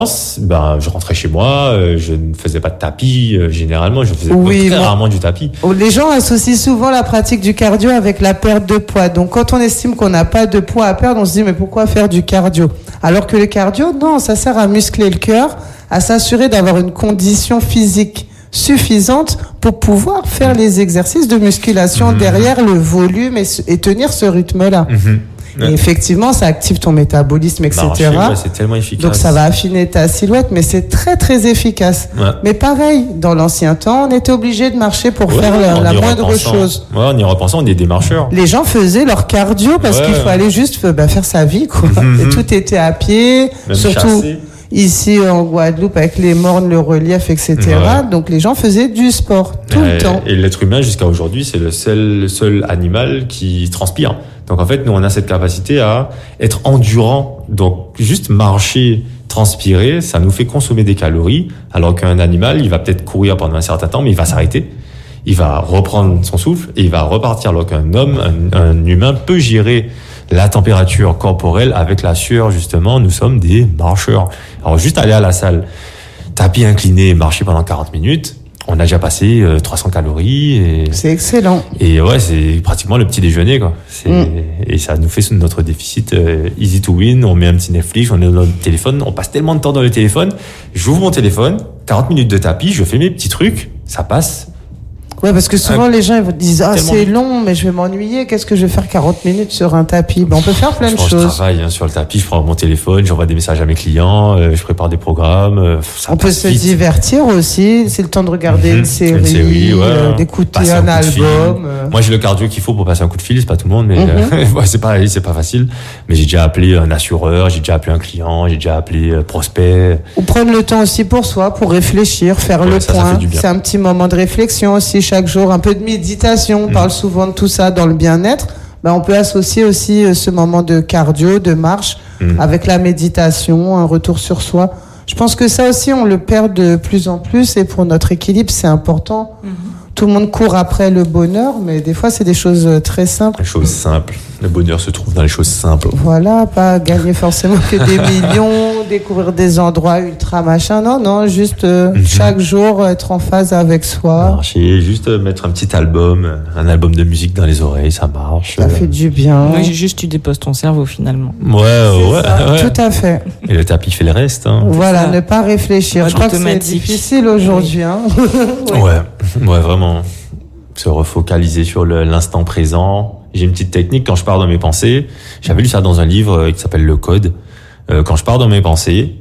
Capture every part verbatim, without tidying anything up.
Ben, je rentrais chez moi, euh, je ne faisais pas de tapis. Euh, généralement, je faisais oui, très bon. rarement du tapis. Les gens associent souvent la pratique du cardio avec la perte de poids. Donc, quand on estime qu'on n'a pas de poids à perdre, on se dit mais pourquoi faire du cardio? Alors que le cardio, non, ça sert à muscler le cœur, à s'assurer d'avoir une condition physique suffisante pour pouvoir faire les exercices de musculation mmh. derrière le volume et, et tenir ce rythme-là. Mmh. Ouais. Et effectivement, ça active ton métabolisme, et cetera. Marcher, ouais, c'est tellement efficace. Donc, ça va affiner ta silhouette, mais c'est très, très efficace. Ouais. Mais pareil, dans l'ancien temps, on était obligé de marcher pour ouais, faire la, la moindre chose. Ouais, en y repensant, on est des marcheurs. Les gens faisaient leur cardio parce ouais. qu'il fallait juste bah, faire sa vie, quoi. Mm-hmm. Et tout était à pied, même surtout chasser. Ici en Guadeloupe avec les mornes, le relief, et cetera. Ouais. Donc, les gens faisaient du sport tout et, le temps. Et l'être humain, jusqu'à aujourd'hui, c'est le seul, le seul animal qui transpire. Donc en fait, nous, on a cette capacité à être endurant. Donc juste marcher, transpirer, ça nous fait consommer des calories, alors qu'un animal, il va peut-être courir pendant un certain temps, mais il va s'arrêter, il va reprendre son souffle et il va repartir. Alors qu'un homme, un, un humain peut gérer la température corporelle avec la sueur, justement. Nous sommes des marcheurs. Alors juste aller à la salle, tapis incliné, marcher pendant quarante minutes, on a déjà passé euh, trois cents calories. Et, c'est excellent. Et ouais, c'est pratiquement le petit déjeuner, quoi. C'est, mm. Et ça nous fait notre déficit euh, easy to win. On met un petit Netflix, on est dans notre téléphone. On passe tellement de temps dans le téléphone. J'ouvre mon téléphone, quarante minutes de tapis, je fais mes petits trucs, ça passe. Ouais, parce que souvent, euh, les gens, ils vous disent, ah, c'est long, mais je vais m'ennuyer. Qu'est-ce que je vais faire quarante minutes sur un tapis? Ben, on peut faire plein de choses. Je travaille, hein, sur le tapis, je prends mon téléphone, j'envoie des messages à mes clients, euh, je prépare des programmes, euh, ça on peut se vite. divertir aussi. C'est le temps de regarder mmh, une série, une série ouais, euh, d'écouter un, un album. Euh... Moi, j'ai le cardio qu'il faut pour passer un coup de fil, c'est pas tout le monde, mais, mmh. euh, ouais, c'est pas, c'est pas facile. Mais j'ai déjà appelé un assureur, j'ai déjà appelé un client, j'ai déjà appelé euh, prospect. Ou prendre le temps aussi pour soi, pour réfléchir, faire ouais, le ça, point. Ça c'est un petit moment de réflexion aussi chaque jour, un peu de méditation, on mmh. parle souvent de tout ça dans le bien-être. Ben, on peut associer aussi ce moment de cardio, de marche, mmh. avec la méditation, un retour sur soi. Je pense que ça aussi, on le perd de plus en plus et pour notre équilibre, c'est important. Mmh. Tout le monde court après le bonheur, mais des fois, c'est des choses très simples. Les choses simples. Le bonheur se trouve dans les choses simples. Voilà, pas gagner forcément que des millions, découvrir des endroits ultra machin. Non, non, juste euh, mm-hmm. chaque jour être en phase avec soi. Marcher, juste mettre un petit album, un album de musique dans les oreilles, ça marche. Ça fait du bien. Oui, juste tu déposes ton cerveau finalement. Ouais, ouais, ouais. Tout à fait. Et le tapis fait le reste. Hein. Voilà, ne pas réfléchir. Je crois que c'est difficile aujourd'hui. Hein. oui. Ouais, ouais, vraiment. Se refocaliser sur le, l'instant présent. J'ai une petite technique quand je pars dans mes pensées. J'avais lu ça dans un livre qui s'appelle Le Code. Euh, quand je pars dans mes pensées,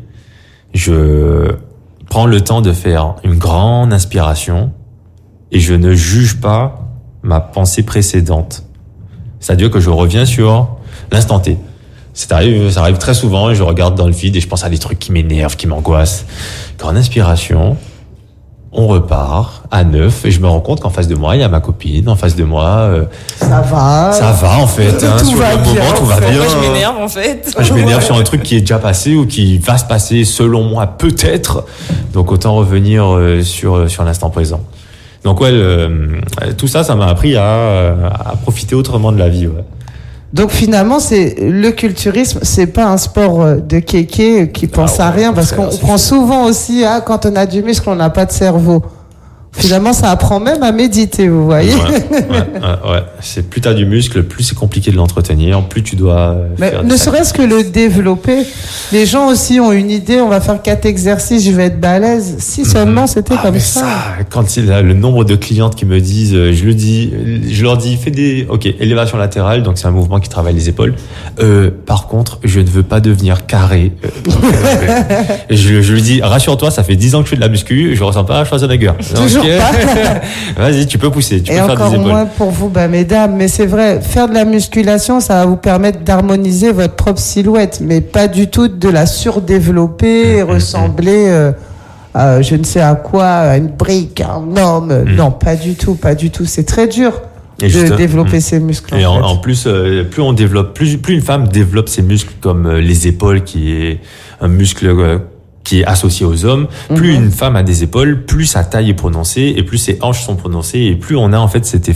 je prends le temps de faire une grande inspiration et je ne juge pas ma pensée précédente. C'est-à-dire que je reviens sur l'instant T. Ça arrive, ça arrive très souvent, je regarde dans le vide et je pense à des trucs qui m'énervent, qui m'angoissent. Grande inspiration. On repart à neuf et je me rends compte qu'en face de moi, il y a ma copine. En face de moi, euh, ça va. Ça va en fait. Hein, tout sur va le bien, moment, tout va bien. Moi, je m'énerve en fait. Je m'énerve sur un truc qui est déjà passé ou qui va se passer selon moi peut-être. Donc autant revenir euh, sur sur l'instant présent. Donc ouais, le, tout ça, ça m'a appris à, à profiter autrement de la vie. Ouais. Donc finalement, c'est le culturisme, c'est pas un sport de kéké qui pense ah ouais, à rien, parce qu'on prend souvent aussi, ah, quand on a du muscle, on n'a pas de cerveau. Finalement, ça apprend même à méditer, vous voyez. Ouais, ouais, ouais, ouais. C'est plus t'as du muscle, plus c'est compliqué de l'entretenir, plus tu dois mais faire. Ne serait-ce que le développer. Les gens aussi ont une idée, on va faire quatre exercices, je vais être balèze. Si seulement c'était ah, comme mais ça. ça. Quand c'est là, le nombre de clientes qui me disent, je le dis, je leur dis, fais des, ok, élévation latérale, donc c'est un mouvement qui travaille les épaules. Euh, par contre, je ne veux pas devenir carré. Euh, je, je lui dis, rassure-toi, ça fait dix ans que je fais de la muscu, je ressens pas à Schwarzenegger. Toujours pas. Vas-y, tu peux pousser, tu et peux faire des épaules. Et encore moins pour vous, bah, mesdames. Mais c'est vrai, faire de la musculation, ça va vous permettre d'harmoniser votre propre silhouette, mais pas du tout de la surdévelopper et ressembler, euh, euh, je ne sais à quoi, à une brique, un homme. Mmh. Non, pas du tout, pas du tout. C'est très dur. Et de juste, développer mmh. ses muscles. Et en, en, en plus, euh, plus on développe, plus, plus une femme développe ses muscles comme euh, les épaules, qui est un muscle euh, qui est associé aux hommes, plus mmh. une femme a des épaules, plus sa taille est prononcée et plus ses hanches sont prononcées et plus on a en fait cet effet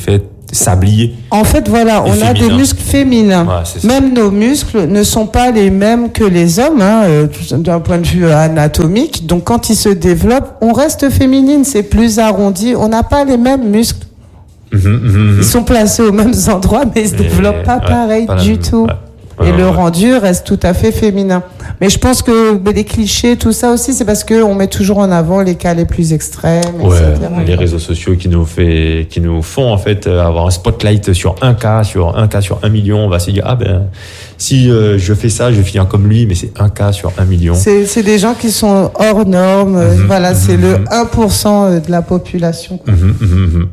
sablier. En fait, voilà, on féminin. a des muscles féminins. Ouais, même nos muscles ne sont pas les mêmes que les hommes, hein, euh, d'un point de vue anatomique. Donc, quand ils se développent, on reste féminine, c'est plus arrondi. On n'a pas les mêmes muscles. Mmh, mmh, ils sont placés aux mêmes endroits, mais ils se développent pas ouais, pareil pas du même, tout. Ouais. Et ouais, le ouais. rendu reste tout à fait féminin. Mais je pense que les clichés, tout ça aussi, c'est parce qu'on met toujours en avant les cas les plus extrêmes, ouais, et cetera. Les réseaux sociaux qui nous fait, qui nous font en fait avoir un spotlight sur un cas, sur un cas sur un million. On va se dire ah ben si euh, je fais ça, je vais finir comme lui, mais c'est un cas sur un million. C'est, c'est des gens qui sont hors normes. Mm-hmm, voilà, mm-hmm. c'est le un pour cent de la population. Mm-hmm, mm-hmm.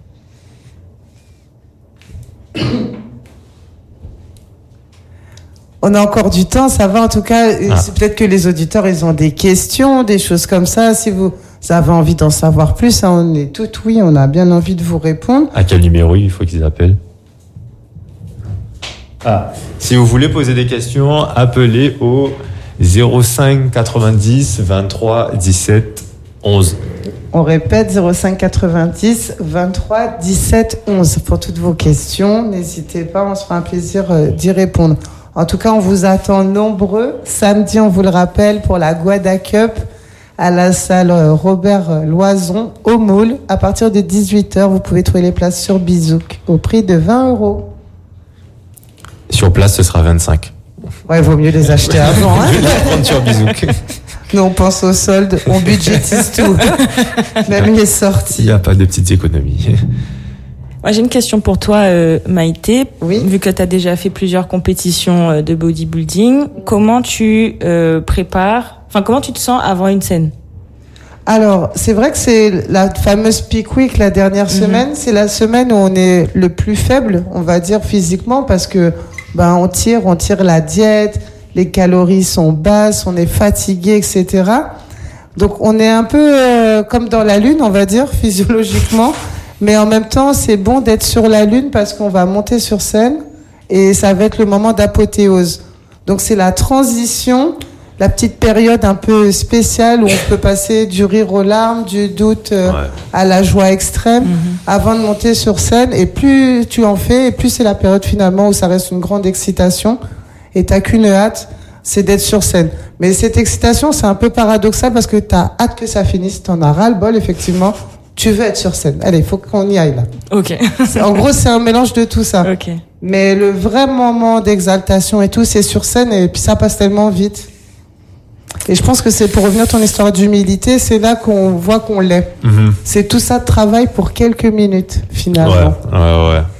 On a encore du temps, ça va en tout cas. Ah. C'est peut-être que les auditeurs, ils ont des questions, des choses comme ça. Si vous, vous avez envie d'en savoir plus, hein, on est tout oui, on a bien envie de vous répondre. À quel numéro il faut qu'ils appellent? Ah. Si vous voulez poser des questions, appelez au zéro cinq quatre-vingt-dix vingt-trois dix-sept onze. On répète zéro cinq quatre-vingt-dix vingt-trois dix-sept onze pour toutes vos questions. N'hésitez pas, on se fera un plaisir euh, d'y répondre. En tout cas, on vous attend nombreux. Samedi, on vous le rappelle, pour la Guada Cup à la salle Robert Loison au Moule. À partir de dix-huit heures, vous pouvez trouver les places sur Bizouk au prix de vingt euros. Sur place, ce sera vingt-cinq. Ouais, il vaut mieux les acheter avant. Hein. Je vais les prendre sur Bizouk. Nous, on pense aux soldes, on budgétise tout. Même les sorties. Il n'y a pas de petites économies. Moi, j'ai une question pour toi, euh, Maïté. Oui. Vu que tu as déjà fait plusieurs compétitions euh, de bodybuilding, comment tu euh, prépares, enfin, comment tu te sens avant une scène? Alors, c'est vrai que c'est la fameuse peak week, la dernière mm-hmm. semaine. C'est la semaine où on est le plus faible, on va dire, physiquement, parce que ben, on tire, on tire la diète, les calories sont basses, on est fatigué, et cetera. Donc, on est un peu euh, comme dans la lune, on va dire, physiologiquement. Mais en même temps, c'est bon d'être sur la lune parce qu'on va monter sur scène et ça va être le moment d'apothéose. Donc, c'est la transition, la petite période un peu spéciale où on peut passer du rire aux larmes, du doute euh, ouais. à la joie extrême mm-hmm. avant de monter sur scène. Et plus tu en fais, et plus c'est la période finalement où ça reste une grande excitation et t'as qu'une hâte, c'est d'être sur scène. Mais cette excitation, c'est un peu paradoxal parce que t'as hâte que ça finisse, t'en as ras-le-bol effectivement. Tu veux être sur scène. Allez, il faut qu'on y aille là. Ok. En gros, c'est un mélange de tout ça. Ok. Mais le vrai moment d'exaltation et tout, c'est sur scène et puis ça passe tellement vite. Et je pense que c'est pour revenir à ton histoire d'humilité, c'est là qu'on voit qu'on l'est. Mm-hmm. C'est tout ça de travail pour quelques minutes, finalement. Ouais, ouais, ouais.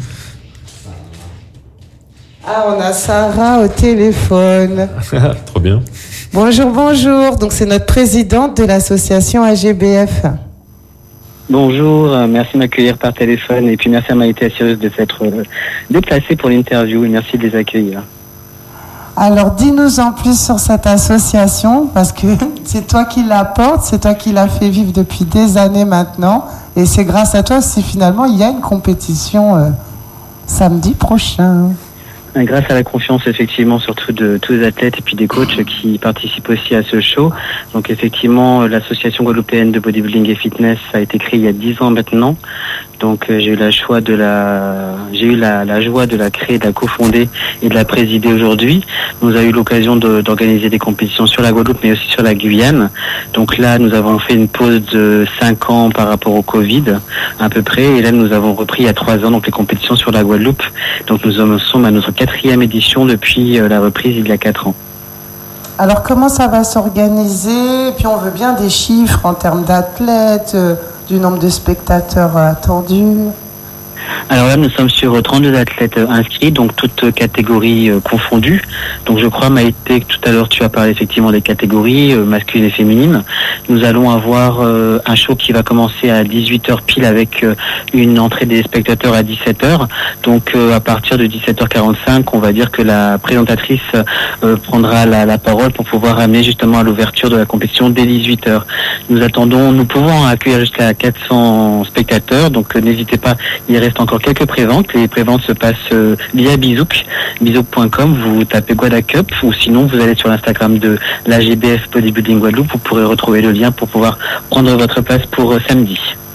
Ah, on a Sarah au téléphone. Trop bien. Bonjour, bonjour. Donc, c'est notre présidente de l'association A G B F. Bonjour, euh, merci de m'accueillir par téléphone et puis merci à Maïté et Cyrus de s'être euh, déplacés pour l'interview et merci de les accueillir. Alors dis-nous en plus sur cette association parce que c'est toi qui la portes, c'est toi qui la fait vivre depuis des années maintenant et c'est grâce à toi si finalement il y a une compétition euh, samedi prochain. Grâce à la confiance effectivement surtout de tous les athlètes et puis des coachs qui participent aussi à ce show. Donc effectivement l'association guadeloupéenne de bodybuilding et fitness a été créée il y a dix ans maintenant. Donc euh, j'ai eu la joie de la j'ai eu la, la joie de la créer, de la cofonder et de la présider aujourd'hui. Nous avons eu l'occasion de, d'organiser des compétitions sur la Guadeloupe mais aussi sur la Guyane. Donc là nous avons fait une pause de cinq ans par rapport au Covid à peu près et là nous avons repris il y a trois ans donc les compétitions sur la Guadeloupe. Donc nous en sommes à notre quatrième édition depuis la reprise il y a quatre ans. Alors comment ça va s'organiser? Puis on veut bien des chiffres en termes d'athlètes, euh, du nombre de spectateurs attendus. Alors là, nous sommes sur trente-deux athlètes inscrits, donc toutes catégories euh, confondues. Donc je crois, Maïté, que tout à l'heure tu as parlé effectivement des catégories euh, masculines et féminines. Nous allons avoir euh, un show qui va commencer à dix-huit heures pile avec euh, une entrée des spectateurs à dix-sept heures. Donc euh, à partir de dix-sept heures quarante-cinq, on va dire que la présentatrice euh, prendra la, la parole pour pouvoir amener justement à l'ouverture de la compétition dès dix-huit heures. Nous attendons, nous pouvons accueillir jusqu'à quatre cents spectateurs, donc euh, n'hésitez pas, il reste encore quelques préventes. Les préventes se passent euh, via Bizouk, bizouk point com, vous tapez Guada Cup ou sinon vous allez sur l'Instagram de l'A G B F Bodybuilding Guadeloupe, vous pourrez retrouver le lien pour pouvoir prendre votre place pour euh, samedi.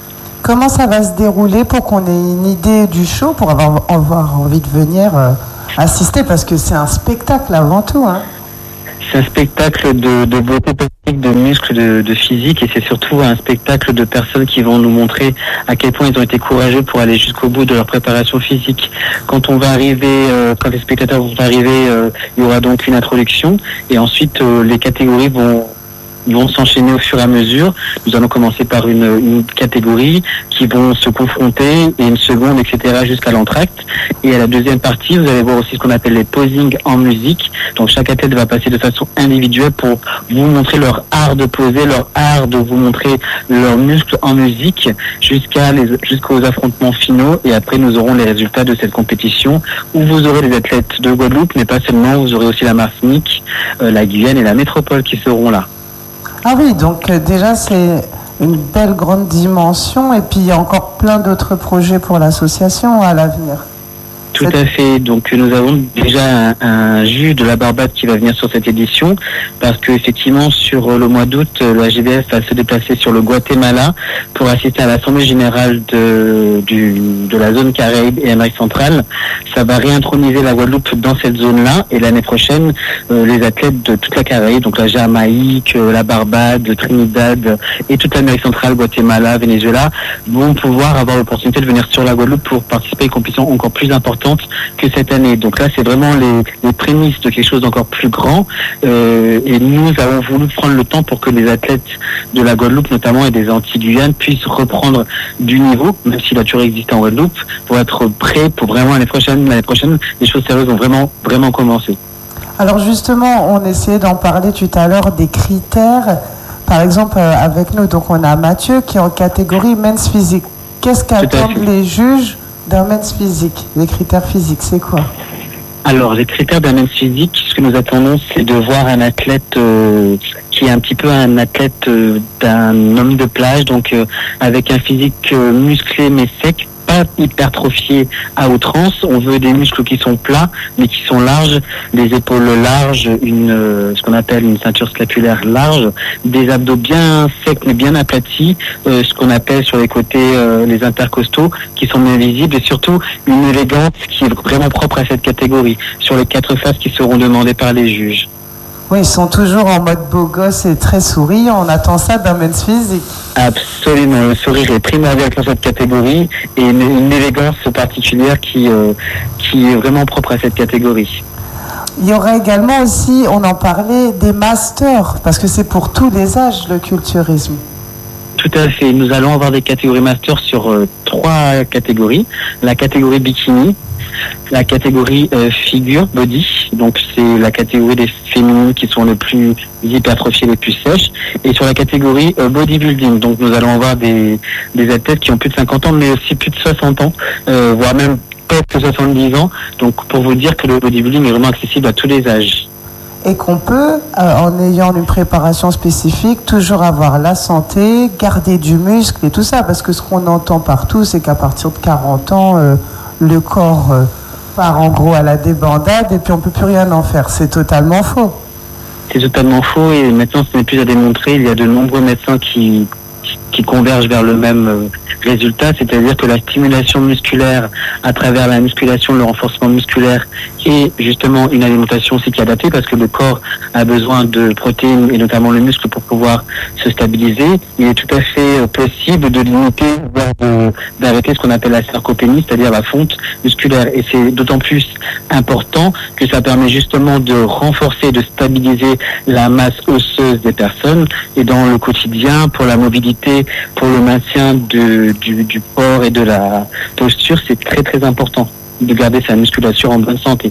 comment ça va se dérouler pour qu'on ait une idée du show, pour avoir, avoir envie de venir euh, assister, parce que c'est un spectacle avant tout, hein. C'est un spectacle de, de beauté plastique, de muscles, de, de physique, et c'est surtout un spectacle de personnes qui vont nous montrer à quel point ils ont été courageux pour aller jusqu'au bout de leur préparation physique. Quand on va arriver, euh, quand les spectateurs vont arriver, euh, il y aura donc une introduction, et ensuite euh, les catégories vont vont s'enchaîner au fur et à mesure. Nous allons commencer par une, une catégorie qui vont se confronter, et une seconde, et cetera jusqu'à l'entracte. Et à la deuxième partie, vous allez voir aussi ce qu'on appelle les posings en musique. Donc chaque athlète va passer de façon individuelle pour vous montrer leur art de poser, leur art de vous montrer leurs muscles en musique jusqu'à les, jusqu'aux affrontements finaux. Et après, nous aurons les résultats de cette compétition où vous aurez les athlètes de Guadeloupe, mais pas seulement, vous aurez aussi la Martinique, euh, la Guyane et la métropole qui seront là. Ah oui, donc euh, déjà c'est une belle grande dimension, et puis il y a encore plein d'autres projets pour l'association à l'avenir. Tout à fait. Donc nous avons déjà un, un juge de la Barbade qui va venir sur cette édition, parce que effectivement sur le mois d'août, le H G B F va se déplacer sur le Guatemala pour assister à l'Assemblée générale de, du, de la zone Caraïbe et Amérique centrale. Ça va réintroniser la Guadeloupe dans cette zone-là, et l'année prochaine, euh, les athlètes de toute la Caraïbe, donc la Jamaïque, euh, la Barbade, Trinidad et toute l'Amérique centrale, Guatemala, Venezuela, vont pouvoir avoir l'opportunité de venir sur la Guadeloupe pour participer à une compétition encore plus importante que cette année. Donc là, c'est vraiment les, les prémices de quelque chose d'encore plus grand. Euh, et nous avons voulu prendre le temps pour que les athlètes de la Guadeloupe, notamment, et des Antilles-Guyane, puissent reprendre du niveau, même s'il a toujours existé en Guadeloupe, pour être prêts pour vraiment l'année prochaine. L'année prochaine, les choses sérieuses vont vraiment, vraiment commencer. Alors justement, on essayait d'en parler tout à l'heure des critères. Par exemple, avec nous, donc on a Mathieu qui est en catégorie men's physique. Qu'est-ce qu'attendent les juges d'un men's physique? Les critères physiques, c'est quoi? Alors, les critères d'un men's physique, ce que nous attendons, c'est de voir un athlète euh, qui est un petit peu un athlète euh, d'un homme de plage, donc euh, avec un physique euh, musclé mais sec, pas hypertrophié à outrance. On veut des muscles qui sont plats mais qui sont larges, des épaules larges, une euh, ce qu'on appelle une ceinture scapulaire large, des abdos bien secs mais bien aplatis, euh, ce qu'on appelle sur les côtés euh, les intercostaux qui sont bien visibles, et surtout une élégance qui est vraiment propre à cette catégorie sur les quatre faces qui seront demandées par les juges. Oui, ils sont toujours en mode beau gosse et très souriants. On attend ça d'un men's physique. Absolument. Le sourire est primordial dans cette catégorie, et une, une élégance particulière qui, euh, qui est vraiment propre à cette catégorie. Il y aura également aussi, on en parlait, des masters, parce que c'est pour tous les âges, le culturisme. Tout à fait. Nous allons avoir des catégories masters sur euh, trois catégories. La catégorie bikini, la catégorie euh, figure, body, donc c'est la catégorie des féminines qui sont les plus hypertrophiées, les plus sèches, et sur la catégorie euh, bodybuilding, donc nous allons avoir des, des athlètes qui ont plus de cinquante ans, mais aussi plus de soixante ans, euh, voire même presque soixante-dix ans, donc pour vous dire que le bodybuilding est vraiment accessible à tous les âges. Et qu'on peut, euh, en ayant une préparation spécifique, toujours avoir la santé, garder du muscle et tout ça, parce que ce qu'on entend partout, c'est qu'à partir de quarante ans, euh, le corps euh, part en gros à la débandade et puis on ne peut plus rien en faire. C'est totalement faux. C'est totalement faux, et maintenant ce n'est plus à démontrer. Il y a de nombreux médecins qui, qui convergent vers le même euh, résultat, c'est-à-dire que la stimulation musculaire à travers la musculation, le renforcement musculaire, et justement une alimentation aussi qui est adaptée, parce que le corps a besoin de protéines et notamment le muscle pour pouvoir se stabiliser. Il est tout à fait euh, possible de limiter, voire de, d'arrêter ce qu'on appelle la sarcopénie, c'est-à-dire la fonte musculaire, et c'est d'autant plus important que ça permet justement de renforcer, de stabiliser la masse osseuse des personnes, et dans le quotidien, pour la mobilité, pour le maintien de, du, du port et de la posture, c'est très très important de garder sa musculature en bonne santé.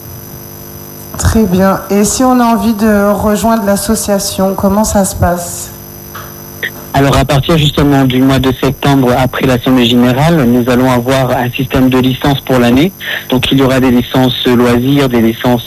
Très bien. Et si on a envie de rejoindre l'association, comment ça se passe ? Alors à partir justement du mois de septembre, après l'Assemblée générale, nous allons avoir un système de licences pour l'année. Donc il y aura des licences loisirs, des licences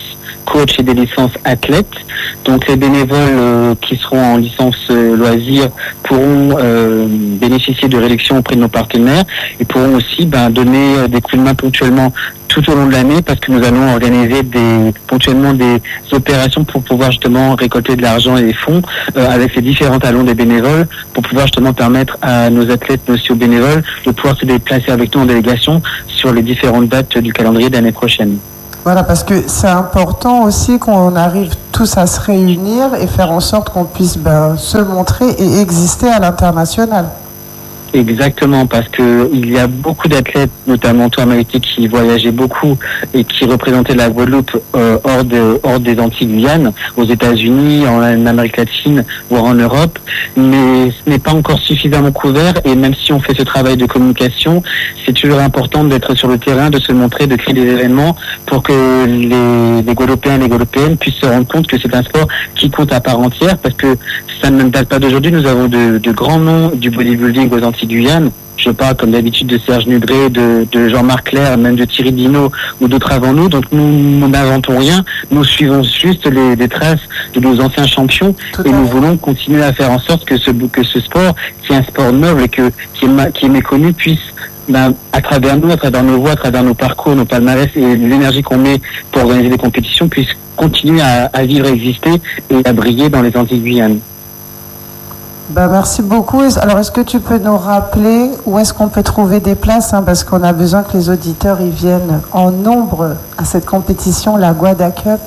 coach et des licences athlètes. Donc les bénévoles euh, qui seront en licence euh, loisirs pourront euh, bénéficier de réductions auprès de nos partenaires et pourront aussi ben, donner euh, des coups de main ponctuellement tout au long de l'année, parce que nous allons organiser des, ponctuellement des opérations pour pouvoir justement récolter de l'argent et des fonds euh, avec les différents talons des bénévoles, pour pouvoir justement permettre à nos athlètes, mais aussi aux bénévoles, de pouvoir se déplacer avec nous en délégation sur les différentes dates du calendrier de l'année prochaine. Voilà, parce que c'est important aussi qu'on arrive tous à se réunir et faire en sorte qu'on puisse ben, se montrer et exister à l'international. Exactement, parce que il y a beaucoup d'athlètes, notamment toi Maïté, qui voyageaient beaucoup et qui représentaient la Guadeloupe euh, hors de hors des Antilles-Guyane, aux États-Unis, en Amérique latine, voire en Europe, mais ce n'est pas encore suffisamment couvert. Et même si on fait ce travail de communication, c'est toujours important d'être sur le terrain, de se montrer, de créer des événements pour que les, les Guadeloupéens et les Guadeloupéennes puissent se rendre compte que c'est un sport qui compte à part entière, parce que ça ne date pas d'aujourd'hui. Nous avons de, de grands noms du bodybuilding aux Antilles Guyane. Je parle comme d'habitude de Serge Nudré, de, de Jean-Marc Clair, même de Thierry Dino ou d'autres avant nous. Donc nous, nous n'inventons rien, nous suivons juste les, les traces de nos anciens champions. Tout et nous fait. Voulons continuer à faire en sorte que ce, que ce sport, qui est un sport noble et que, qui, est, qui est méconnu, puisse, ben, à travers nous, à travers nos voix, à travers nos parcours, nos palmarès et l'énergie qu'on met pour organiser des compétitions, puisse continuer à, à vivre, à exister et à briller dans les Antilles Guyane. Ben, merci beaucoup. Alors, est-ce que tu peux nous rappeler où est-ce qu'on peut trouver des places, hein, parce qu'on a besoin que les auditeurs y viennent en nombre à cette compétition, la Guada Cup.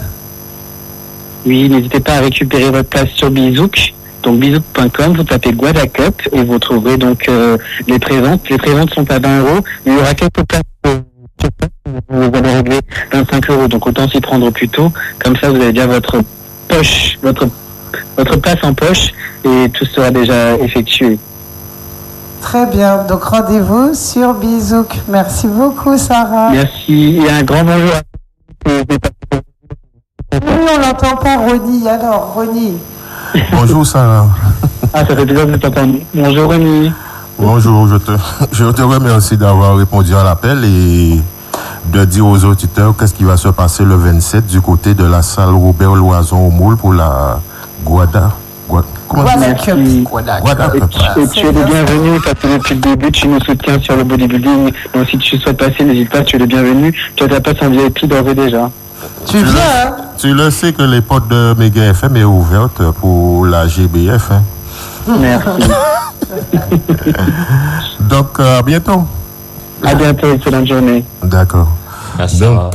Oui, n'hésitez pas à récupérer votre place sur Bizouk. Donc bizouk point com, vous tapez Guada Cup et vous trouverez donc euh, les préventes. Les préventes sont à vingt euros. Il y aura quelques places. Vous allez régler vingt-cinq euros. Donc autant s'y prendre plus tôt. Comme ça, vous avez déjà votre poche, votre votre place en poche et tout sera déjà effectué. Très bien, donc rendez-vous sur Bizouk. Merci beaucoup Sarah. Merci et un grand bonjour à oui, on l'entend pas Ronnie, alors Ronnie. Bonjour Sarah. Ah, ça fait plaisir de t'entendre. Bonjour Ronnie. Bonjour, je te, je te remercie d'avoir répondu à l'appel et de dire aux auditeurs qu'est-ce qui va se passer le vingt-sept du côté de la salle Robert Loison au Moule pour la Guada. Guada. Comment Guada Cup. Guada. Guada Cup. Et tu es le bienvenu parce que depuis le début tu nous soutiens sur le bodybuilding. Donc si tu souhaites passer, n'hésite pas, tu es le bienvenu. Tu as ta place en V I P d'ores et déjà. Tu viens, hein? Tu le sais que les portes de Méga F M est ouverte pour la G B F. Hein? Merci. Donc à euh, bientôt. À bientôt, excellente journée. D'accord. Merci. Donc,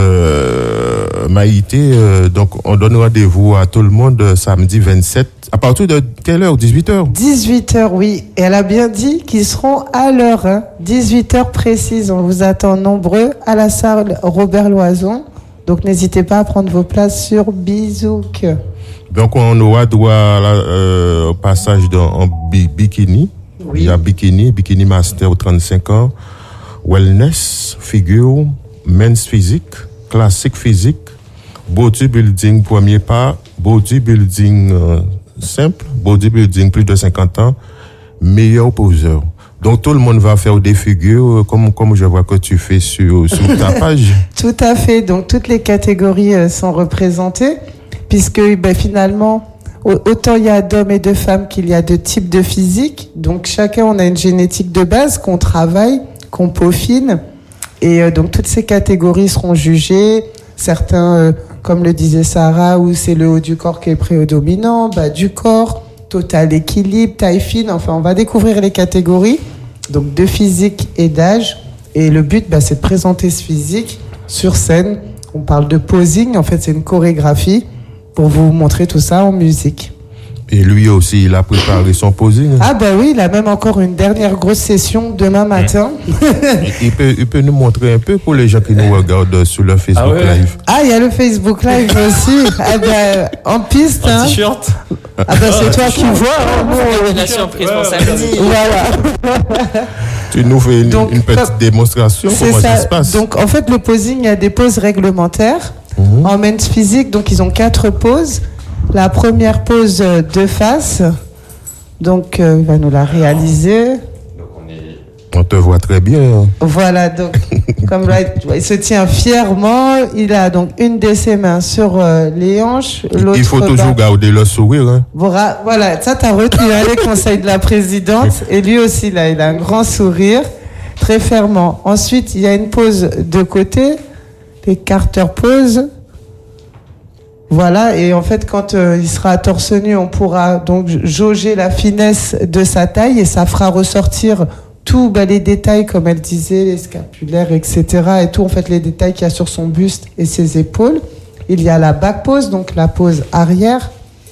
euh, Maïté, euh, donc on donne rendez-vous à tout le monde euh, samedi vingt-sept. À partir de quelle heure? dix-huit heures? dix-huit heures, oui. Et elle a bien dit qu'ils seront à l'heure. Hein. dix-huit heures précises. On vous attend nombreux à la salle Robert Loison. Donc, n'hésitez pas à prendre vos places sur Bizouk. Donc, on aura droit à la, euh, au passage dans, en bi- bikini. Oui. Il y a bikini, bikini master trente-cinq ans, wellness, figure, men's physique, classique physique, bodybuilding premier pas, bodybuilding euh, simple, bodybuilding plus de cinquante ans, meilleur poseur. Donc tout le monde va faire des figures comme comme je vois que tu fais sur sur ta page. Tout à fait. Donc toutes les catégories euh, sont représentées puisque ben, finalement autant il y a d'hommes et de femmes qu'il y a de types de physique. Donc chacun on a une génétique de base qu'on travaille, qu'on peaufine. Et euh, donc toutes ces catégories seront jugées. Certains, euh, comme le disait Sarah, où c'est le haut du corps qui est prédominant, bas du corps, total équilibre, taille fine. Enfin, on va découvrir les catégories, donc de physique et d'âge. Et le but, bah, c'est de présenter ce physique sur scène. On parle de posing. En fait, c'est une chorégraphie pour vous montrer tout ça en musique. Et lui aussi, il a préparé son posing. Ah bah oui, il a même encore une dernière grosse session demain matin. il, peut, il peut nous montrer un peu pour les gens qui nous regardent sur le Facebook ah ouais. Live. Ah, il y a le Facebook Live aussi. Ah bah, en piste. Un hein. t-shirt. Ah bah c'est toi qui vois. Hein, la surprise pour samedi. Voilà. Tu nous fais une, Donc, une petite comme, démonstration, comment ça. ça se passe. Donc en fait, le posing, il y a des poses réglementaires. Mmh. En men's physique, donc ils ont quatre poses. La première pose de face, donc euh, il va nous la réaliser. On te voit très bien. Voilà, donc Comme là, il se tient fièrement. Il a donc une de ses mains sur euh, les hanches. L'autre il faut toujours bas. garder le sourire. Hein. Voilà, voilà, ça t'as retenu hein, les conseils de la présidente. Et lui aussi, là, il a un grand sourire, très fermement. Ensuite, il y a une pose de côté, les Carter pose. Voilà, et en fait, quand euh, il sera à torse nu, on pourra donc jauger la finesse de sa taille et ça fera ressortir tous bah, les détails, comme elle disait, les scapulaires, et cetera. Et tout, en fait, les détails qu'il y a sur son buste et ses épaules. Il y a la back pose, donc la pose arrière.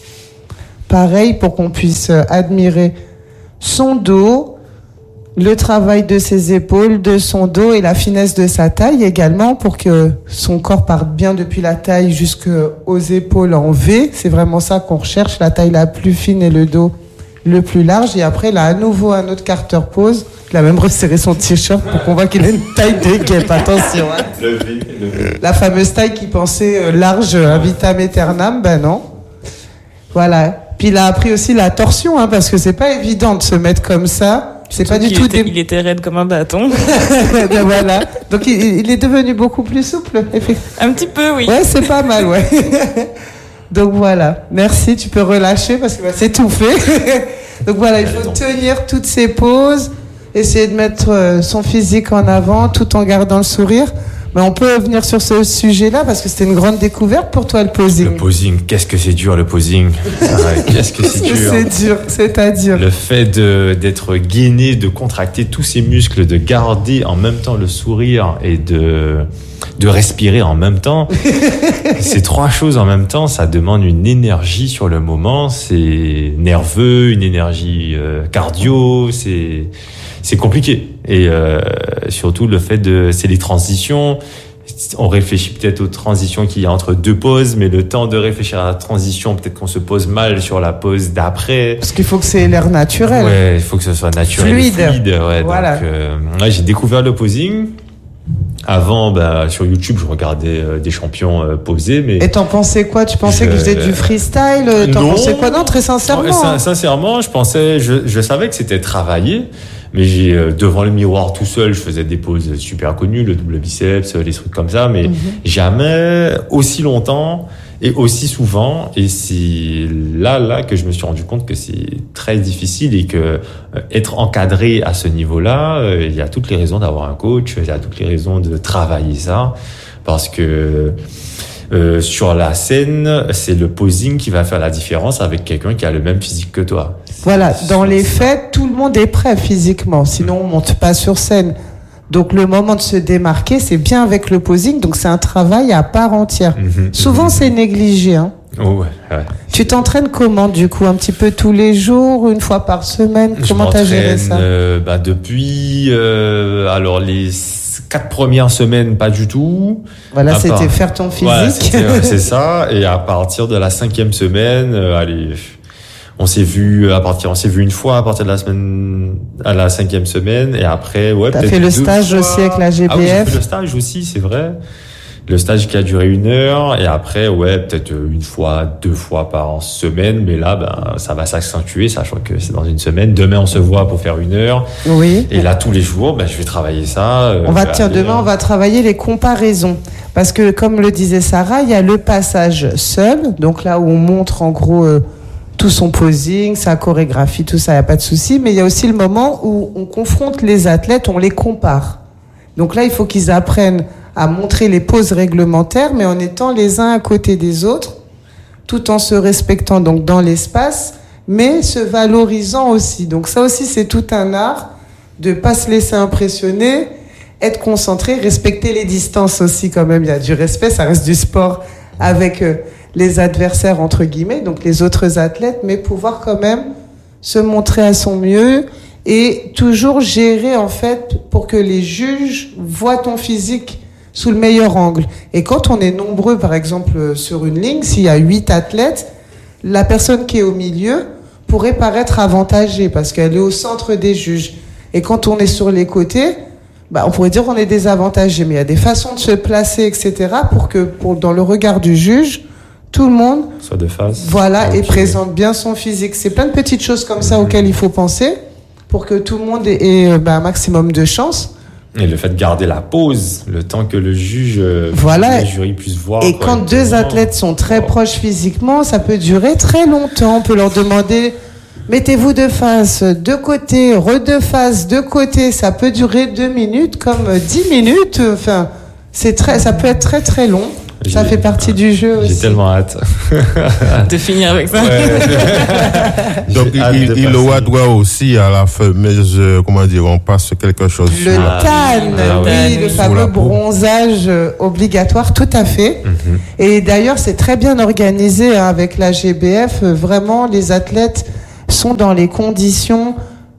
Pareil, pour qu'on puisse admirer son dos, le travail de ses épaules, de son dos et la finesse de sa taille également pour que son corps parte bien depuis la taille jusqu'aux épaules en V. C'est vraiment ça qu'on recherche, la taille la plus fine et le dos le plus large. Et après, il a à nouveau un autre Carter pose. Il a même resserré son t-shirt pour qu'on voit qu'il a une taille de guêpe. Attention. Hein. Le V, le V. La fameuse taille qui pensait large à vitam aeternam, ben non. Voilà. Puis il a appris aussi la torsion, hein, parce que c'est pas évident de se mettre comme ça. C'est pas du tout. Était, des... Il était raide comme un bâton. Ben voilà. Donc il, il est devenu beaucoup plus souple. Un petit peu, oui. Ouais, c'est pas mal, ouais. Donc voilà. Merci. Tu peux relâcher parce que bah, c'est tout fait. Donc voilà, il faut tenir toutes ces poses, essayer de mettre euh, son physique en avant, tout en gardant le sourire. Mais on peut revenir sur ce sujet-là parce que c'était une grande découverte pour toi, le posing. Le posing, qu'est-ce que c'est dur, le posing. Ouais, qu'est-ce que c'est dur. C'est dur, c'est-à-dire. Le fait de, d'être gainé, de contracter tous ses muscles, de garder en même temps le sourire et de, de respirer en même temps. Ces trois choses en même temps, ça demande une énergie sur le moment. C'est nerveux, une énergie euh, cardio, c'est... c'est compliqué. Et euh, surtout le fait de, c'est les transitions. On réfléchit peut-être aux transitions qu'il y a entre deux pauses, mais le temps de réfléchir à la transition, peut-être qu'on se pose mal sur la pause d'après. Parce qu'il faut que c'est l'air naturel. Ouais, il faut que ce soit naturel, fluide. fluide. Ouais, voilà. Donc, euh, ouais, j'ai découvert le posing. Avant, bah, sur YouTube, je regardais euh, des champions euh, poser, mais... Et t'en pensais quoi? Tu pensais je... que c'était du freestyle? T'en non, pensais quoi? Non, très sincèrement. Sin- sincèrement, je pensais, je, je savais que c'était travaillé, mais j'ai, euh, devant le miroir tout seul, je faisais des poses super connues, le double biceps, les trucs comme ça, mais mm-hmm. jamais aussi longtemps et aussi souvent. Et c'est là, là que je me suis rendu compte que c'est très difficile et que euh, être encadré à ce niveau-là, euh, il y a toutes les raisons d'avoir un coach, il y a toutes les raisons de travailler ça, parce que euh, sur la scène, c'est le posing qui va faire la différence avec quelqu'un qui a le même physique que toi. Voilà, dans les faits, tout le monde est prêt physiquement, sinon on monte pas sur scène. Donc le moment de se démarquer, c'est bien avec le posing, donc c'est un travail à part entière. Mmh, Souvent mmh. c'est négligé. Hein. Oh ouais, ouais. Tu t'entraînes comment du coup? Un petit peu tous les jours, une fois par semaine? Je comment t'as géré ça? euh, bah, Depuis, euh, alors les quatre premières semaines, pas du tout. Voilà, à c'était part... faire ton physique. Ouais, c'était, ouais, c'est ça. Et à partir de la cinquième semaine, euh, allez... On s'est vu à partir, on s'est vu une fois à partir de la semaine, à la cinquième semaine, et après, ouais. T'as fait le stage fois. aussi avec la G P F. Ah oui, j'ai fait le stage aussi, c'est vrai. Le stage qui a duré une heure, et après, ouais, peut-être une fois, deux fois par semaine, mais là, ben, ça va s'accentuer, sachant que c'est dans une semaine. Demain, on se voit pour faire une heure. Oui. Et là, tous les jours, ben, je vais travailler ça. Euh, on va, tiens, demain, on va travailler les comparaisons. Parce que, comme le disait Sarah, il y a le passage seul, donc là où on montre, en gros, euh, tout son posing, sa chorégraphie, tout ça, il n'y a pas de souci. Mais il y a aussi le moment où on confronte les athlètes, on les compare. Donc là, il faut qu'ils apprennent à montrer les poses réglementaires, mais en étant les uns à côté des autres, tout en se respectant donc dans l'espace, mais se valorisant aussi. Donc ça aussi, c'est tout un art de pas se laisser impressionner, être concentré, respecter les distances aussi quand même. Il y a du respect, ça reste du sport avec... Euh, les adversaires, entre guillemets, donc les autres athlètes, mais pouvoir quand même se montrer à son mieux et toujours gérer, en fait, pour que les juges voient ton physique sous le meilleur angle. Et quand on est nombreux, par exemple, sur une ligne, s'il y a huit athlètes, la personne qui est au milieu pourrait paraître avantagée parce qu'elle est au centre des juges. Et quand on est sur les côtés, bah, on pourrait dire qu'on est désavantagé, mais il y a des façons de se placer, et cetera, pour que, pour, dans le regard du juge, tout le monde soit de face. Voilà, et présente bien son physique. C'est plein de petites choses comme ça mmh. auxquelles il faut penser pour que tout le monde ait, ait bah, un maximum de chance Et le fait de garder la pause, le temps que le juge, voilà. le jury puisse voir. Et quand deux athlètes sont très oh. proches physiquement, ça peut durer très longtemps. On peut leur demander, mettez-vous de face, de côté, re de face, de côté. Ça peut durer deux minutes comme dix minutes. Enfin, c'est très, ça peut être très très long. Ça j'ai, fait partie du jeu aussi. J'ai tellement hâte de finir avec ça. Ouais. Donc il, il doit aussi à la fameuse, comment dire, on passe quelque chose. Le sur tan, ah, oui, oui, le fameux bronzage obligatoire, tout à fait. Mm-hmm. Et d'ailleurs, c'est très bien organisé hein, avec la G B F. Vraiment, les athlètes sont dans les conditions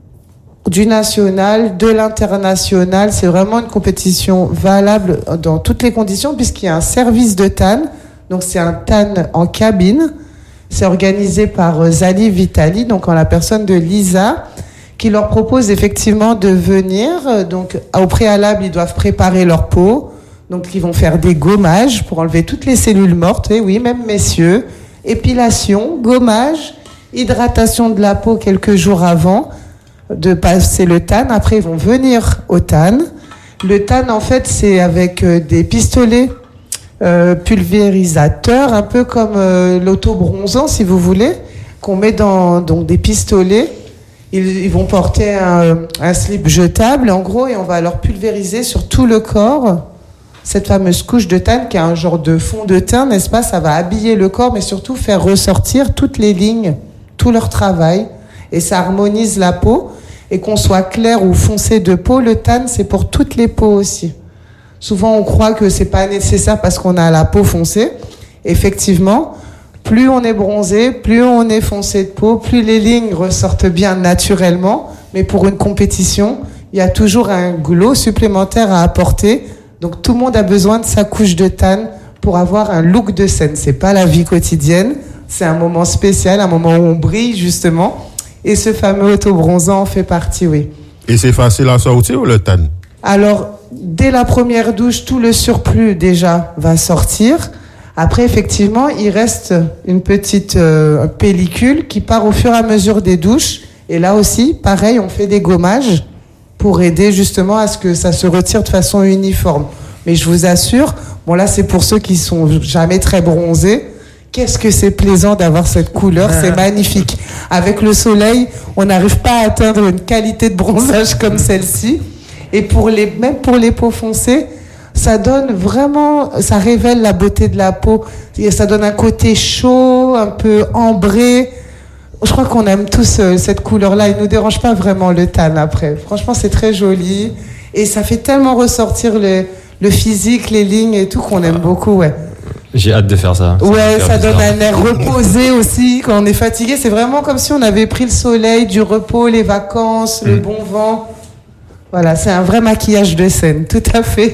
du national, de l'international. C'est vraiment une compétition valable dans toutes les conditions puisqu'il y a un service de tan. Donc c'est un tan en cabine. C'est organisé par Zali Vitali, donc en la personne de Lisa, qui leur propose effectivement de venir. Donc au préalable, ils doivent préparer leur peau. Donc ils vont faire des gommages pour enlever toutes les cellules mortes. Et oui, même messieurs. Épilation, gommage, hydratation de la peau quelques jours avant de passer le tan. Après, ils vont venir au tan. Le tan, en fait, c'est avec euh, des pistolets euh, pulvérisateurs, un peu comme euh, l'auto-bronzant, si vous voulez, qu'on met dans donc, des pistolets. Ils, ils vont porter un, un slip jetable, en gros, et on va leur pulvériser sur tout le corps cette fameuse couche de tan qui est un genre de fond de teint, n'est-ce pas? Ça va habiller le corps, mais surtout faire ressortir toutes les lignes, tout leur travail. Et ça harmonise la peau. Et qu'on soit clair ou foncé de peau, le tan, c'est pour toutes les peaux aussi. Souvent, on croit que c'est pas nécessaire parce qu'on a la peau foncée. Effectivement, plus on est bronzé, plus on est foncé de peau, plus les lignes ressortent bien naturellement. Mais pour une compétition, il y a toujours un glow supplémentaire à apporter. Donc, tout le monde a besoin de sa couche de tan pour avoir un look de scène. C'est pas la vie quotidienne. C'est un moment spécial, un moment où on brille, justement. Et ce fameux auto-bronzant en fait partie, oui. Et c'est facile à sortir ou le tan? Alors, dès la première douche, tout le surplus déjà va sortir. Après, effectivement, il reste une petite euh, pellicule qui part au fur et à mesure des douches. Et là aussi, pareil, on fait des gommages pour aider justement à ce que ça se retire de façon uniforme. Mais je vous assure, bon là, c'est pour ceux qui sont jamais très bronzés. Qu'est-ce que c'est plaisant d'avoir cette couleur, c'est magnifique. Avec le soleil, on n'arrive pas à atteindre une qualité de bronzage comme celle-ci. Et pour les, même pour les peaux foncées, ça donne vraiment, ça révèle la beauté de la peau. Et ça donne un côté chaud, un peu ambré. Je crois qu'on aime tous cette couleur-là. Il nous dérange pas vraiment le tan après. Franchement, c'est très joli. Et ça fait tellement ressortir le, le physique, les lignes et tout qu'on aime beaucoup, ouais. J'ai hâte de faire ça. ça ouais, ça donne un air reposé aussi. Quand on est fatigué, c'est vraiment comme si on avait pris le soleil, du repos, les vacances, mmh. le bon vent. Voilà, c'est un vrai maquillage de scène, tout à fait.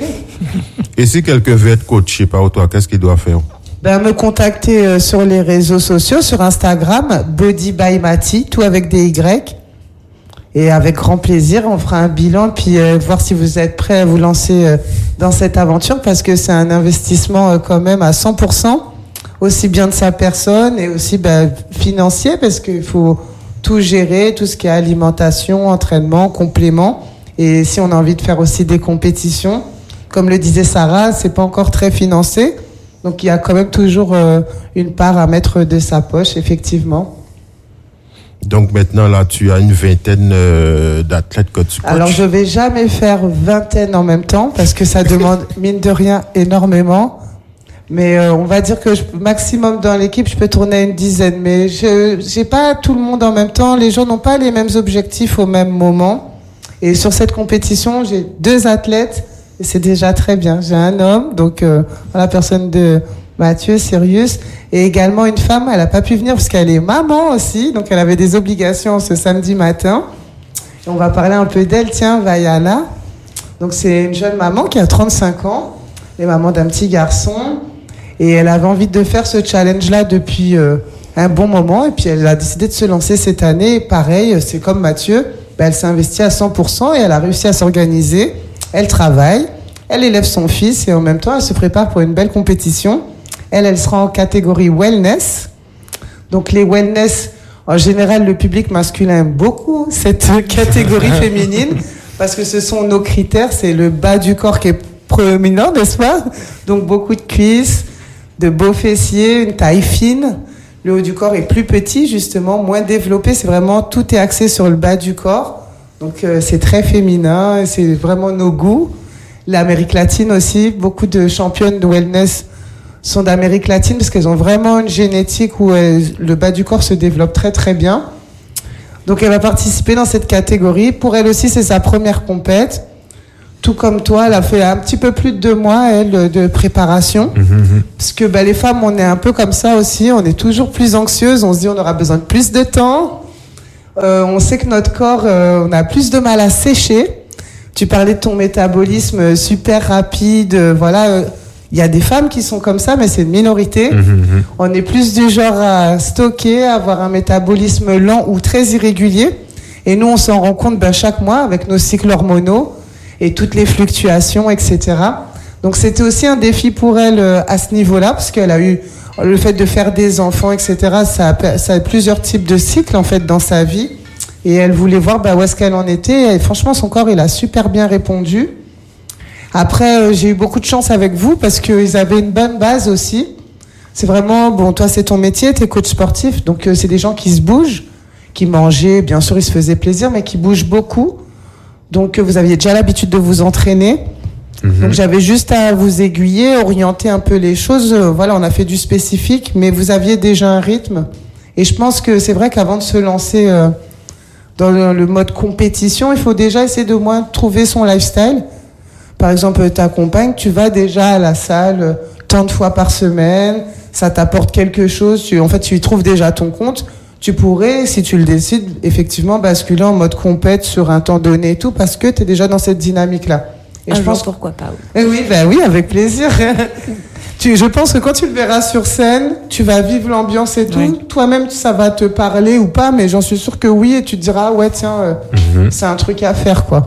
Et si quelqu'un veut être coaché par toi, qu'est-ce qu'il doit faire? Ben, me contacter euh, sur les réseaux sociaux, sur Instagram, Body by Mati, tout avec des Y. Et avec grand plaisir, on fera un bilan, puis euh, voir si vous êtes prêts à vous lancer euh, dans cette aventure, parce que c'est un investissement euh, quand même à cent pour cent, aussi bien de sa personne et aussi ben, financier, parce qu'il faut tout gérer, tout ce qui est alimentation, entraînement, complément. Et si on a envie de faire aussi des compétitions, comme le disait Sarah, c'est pas encore très financé, donc il y a quand même toujours euh, une part à mettre de sa poche, effectivement. Donc maintenant, là, tu as une vingtaine euh, d'athlètes que tu coaches. Alors, je vais jamais faire vingtaine en même temps parce que ça demande, mine de rien, énormément. Mais euh, on va dire que je, maximum dans l'équipe, je peux tourner à une dizaine. Mais je j'ai pas tout le monde en même temps. Les gens n'ont pas les mêmes objectifs au même moment. Et sur cette compétition, j'ai deux athlètes et c'est déjà très bien. J'ai un homme, donc euh, la personne de Mathieu, Sirius, et également une femme. Elle n'a pas pu venir parce qu'elle est maman aussi, donc elle avait des obligations ce samedi matin. Et on va parler un peu d'elle. Tiens, Vaiana. Donc c'est une jeune maman qui a trente-cinq ans, et maman d'un petit garçon, et elle avait envie de faire ce challenge-là depuis euh, un bon moment, et puis elle a décidé de se lancer cette année. Et pareil, c'est comme Mathieu, ben elle s'est investie à cent pour cent et elle a réussi à s'organiser. Elle travaille, elle élève son fils et en même temps elle se prépare pour une belle compétition. Elle, elle sera en catégorie wellness. Donc les wellness, en général, le public masculin aime beaucoup cette catégorie féminine parce que ce sont nos critères. C'est le bas du corps qui est proéminent, n'est-ce pas? Donc beaucoup de cuisses, de beaux fessiers, une taille fine. Le haut du corps est plus petit, justement, moins développé. C'est vraiment, tout est axé sur le bas du corps. Donc euh, c'est très féminin, et c'est vraiment nos goûts. L'Amérique latine aussi, beaucoup de championnes de wellness sont d'Amérique latine parce qu'elles ont vraiment une génétique où elles, le bas du corps se développe très très bien. Donc elle va participer dans cette catégorie. Pour elle aussi, c'est sa première compète. Tout comme toi, elle a fait un petit peu plus de deux mois, elle, de préparation. Mmh. Parce que bah, les femmes, on est un peu comme ça aussi. On est toujours plus anxieuses. On se dit on aura besoin de plus de temps. Euh, on sait que notre corps, euh, on a plus de mal à sécher. Tu parlais de ton métabolisme super rapide. Euh, voilà, il euh, y a des femmes qui sont comme ça, mais c'est une minorité. Mmh. On est plus du genre à stocker, à avoir un métabolisme lent ou très irrégulier. Et nous, on s'en rend compte ben, chaque mois avec nos cycles hormonaux et toutes les fluctuations, et cetera. Donc c'était aussi un défi pour elle euh, à ce niveau-là, parce qu'elle a eu le fait de faire des enfants, et cetera. Ça a, ça a plusieurs types de cycles en fait dans sa vie, et elle voulait voir bah, où est-ce qu'elle en était. Et franchement, son corps il a super bien répondu. Après, euh, j'ai eu beaucoup de chance avec vous parce qu'ils avaient une bonne base aussi. C'est vraiment bon. Toi, c'est ton métier, t'es coach sportif, donc euh, c'est des gens qui se bougent, qui mangeaient. Bien sûr, ils se faisaient plaisir, mais qui bougent beaucoup. Donc, vous aviez déjà l'habitude de vous entraîner. Mmh. Donc, j'avais juste à vous aiguiller, orienter un peu les choses. Voilà, on a fait du spécifique, mais vous aviez déjà un rythme. Et je pense que c'est vrai qu'avant de se lancer euh, dans le, le mode compétition, il faut déjà essayer de moins trouver son lifestyle. Par exemple, ta compagne, tu vas déjà à la salle tant de fois par semaine. Ça t'apporte quelque chose. Tu, en fait, tu y trouves déjà ton compte. Tu pourrais, si tu le décides, effectivement basculer en mode compète sur un temps donné et tout, parce que tu es déjà dans cette dynamique-là. Et un je jour, pense pourquoi pas. Oui, oui, bah oui, avec plaisir. tu, je pense que quand tu le verras sur scène, tu vas vivre l'ambiance et tout. Oui. Toi-même, ça va te parler ou pas, mais j'en suis sûre que oui, et tu te diras, ouais, tiens, euh, mm-hmm. c'est un truc à faire, quoi.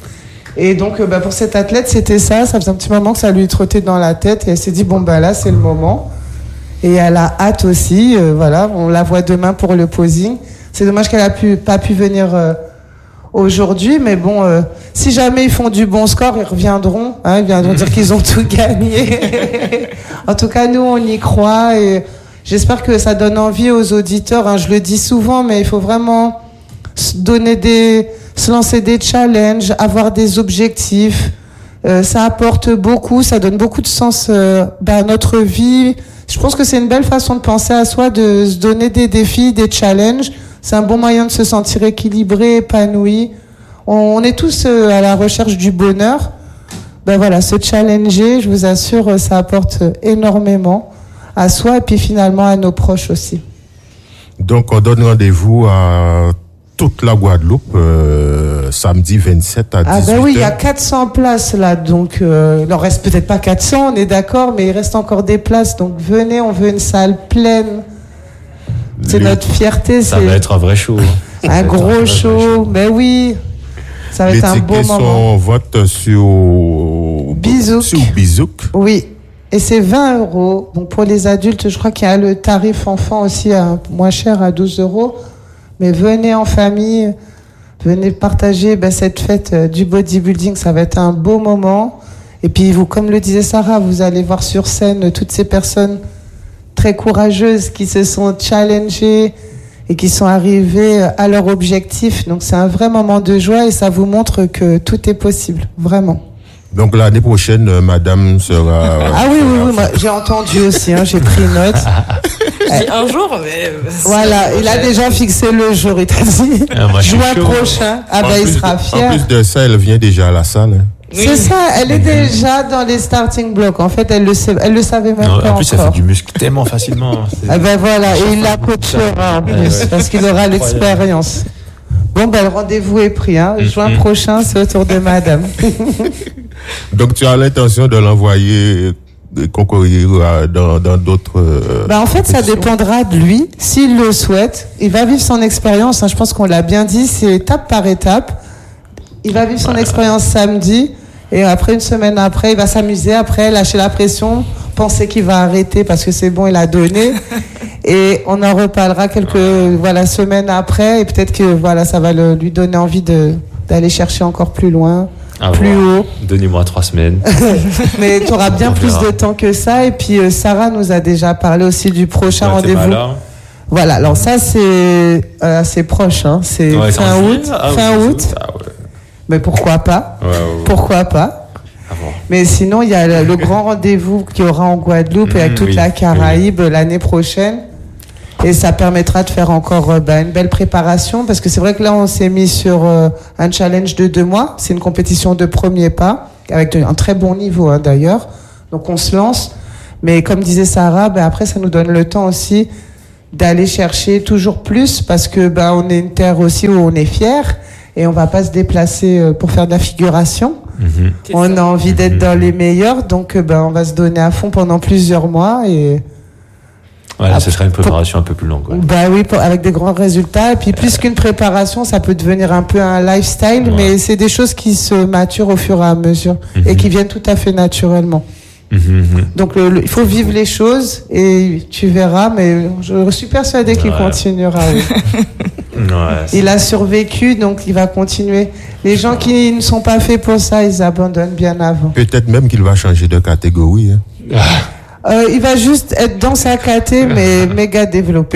Et donc, euh, bah, pour cette athlète, c'était ça. Ça faisait un petit moment que ça lui trottait dans la tête, et elle s'est dit, bon, bah là, c'est le moment. Et elle a hâte aussi, euh, voilà, on la voit demain pour le posing. C'est dommage qu'elle a pu, pas pu venir euh, aujourd'hui, mais bon, euh, si jamais ils font du bon score, ils reviendront, hein, ils viendront dire qu'ils ont tout gagné. En tout cas, nous, on y croit et j'espère que ça donne envie aux auditeurs. Hein, je le dis souvent, mais il faut vraiment se donner des, se lancer des challenges, avoir des objectifs. Euh, ça apporte beaucoup, ça donne beaucoup de sens euh, bah, à notre vie. Je pense que c'est une belle façon de penser à soi, de se donner des défis, des challenges. C'est un bon moyen de se sentir équilibré, épanoui. On est tous à la recherche du bonheur. Ben voilà, se challenger, je vous assure, ça apporte énormément à soi et puis finalement à nos proches aussi. Donc on donne rendez-vous à toute la Guadeloupe euh, samedi vingt-sept à dix-huit heures. Ah ben oui, il y a quatre cents places là, donc euh, il en reste peut-être pas quatre cents, on est d'accord, mais il reste encore des places, donc venez, on veut une salle pleine. C'est Les... notre fierté. Ça c'est... va être un vrai show. Hein. Un gros un show, mais ben oui, ça va Les être un beau moment. Les tickets sont vote sur Bizouk. Sur Bizouk. Oui. Et c'est vingt euros. Donc pour les adultes, je crois qu'il y a le tarif enfant aussi à moins cher à douze euros. Mais venez en famille, venez partager ben, cette fête euh, du bodybuilding, ça va être un beau moment. Et puis vous, comme le disait Sarah, vous allez voir sur scène toutes ces personnes très courageuses qui se sont challengées et qui sont arrivées à leur objectif. Donc c'est un vrai moment de joie et ça vous montre que tout est possible, vraiment. Donc l'année prochaine, euh, madame sera... Ah oui, oui, oui, moi, j'ai entendu aussi, hein, j'ai pris note. Un jour, mais... Voilà, il a déjà fixé le jour, il t'a dit. Ah, juin prochain, ah ben il sera fier. En plus de ça, elle vient déjà à la salle. Hein. Oui. C'est ça, elle est déjà dans les starting blocks. En fait, elle le sait, elle le savait même non, pas en plus, encore. elle fait du muscle tellement facilement. Ah ben voilà, et il la coachera en plus, ouais, ouais. Parce qu'il aura l'expérience. Bon, ben le rendez-vous est pris. Hein. Juin mm-hmm. prochain, c'est au tour de madame. Donc, tu as l'intention de l'envoyer concourir dans, dans d'autres... Euh, ben, en fait, ça dépendra de lui. S'il le souhaite, il va vivre son expérience. Hein. Je pense qu'on l'a bien dit, c'est étape par étape. Il va vivre son ouais. expérience samedi. Et après, une semaine après, il va s'amuser. Après, lâcher la pression, penser qu'il va arrêter parce que c'est bon, il a donné. Et on en reparlera quelques voilà, semaines après. Et peut-être que voilà, ça va le, lui donner envie de, d'aller chercher encore plus loin, à plus voir. haut. Donnez-moi trois semaines. Mais tu auras bien plus de temps que ça. Et puis euh, Sarah nous a déjà parlé aussi du prochain rendez-vous. Voilà, alors ça c'est euh, assez proche, hein. C'est ouais, fin août. Ah, fin oui, août. Ah, ouais. Mais pourquoi pas ouais, ouais, ouais. Pourquoi pas ah, bon. Mais sinon, il y a le, le grand rendez-vous qu'il y aura en Guadeloupe mmh, et avec toute oui, la Caraïbe oui. l'année prochaine. Et ça permettra de faire encore euh, bah, une belle préparation parce que c'est vrai que là, on s'est mis sur euh, un challenge de deux mois. C'est une compétition de premier pas avec un très bon niveau hein, d'ailleurs. Donc on se lance. Mais comme disait Sarah, bah, après, ça nous donne le temps aussi d'aller chercher toujours plus parce que bah on est une terre aussi où on est fier et on va pas se déplacer pour faire de la figuration. Mmh. On a envie d'être mmh. dans les meilleurs, donc bah on va se donner à fond pendant plusieurs mois et voilà, après, ce sera une préparation pour... un peu plus longue. Ouais. Bah oui, pour, avec des grands résultats et puis plus qu'une préparation, ça peut devenir un peu un lifestyle, ouais. mais c'est des choses qui se maturent au fur et à mesure mmh. et qui viennent tout à fait naturellement. Mmh. Donc le, le, il faut vivre les choses et tu verras, mais je suis persuadée qu'il ouais. continuera. Oui. ouais, il a survécu, donc il va continuer. Les gens qui ne sont pas faits pour ça, ils abandonnent bien avant. Peut-être même qu'il va changer de catégorie. Hein. Euh, il va juste être dans sa caté, mais méga développé.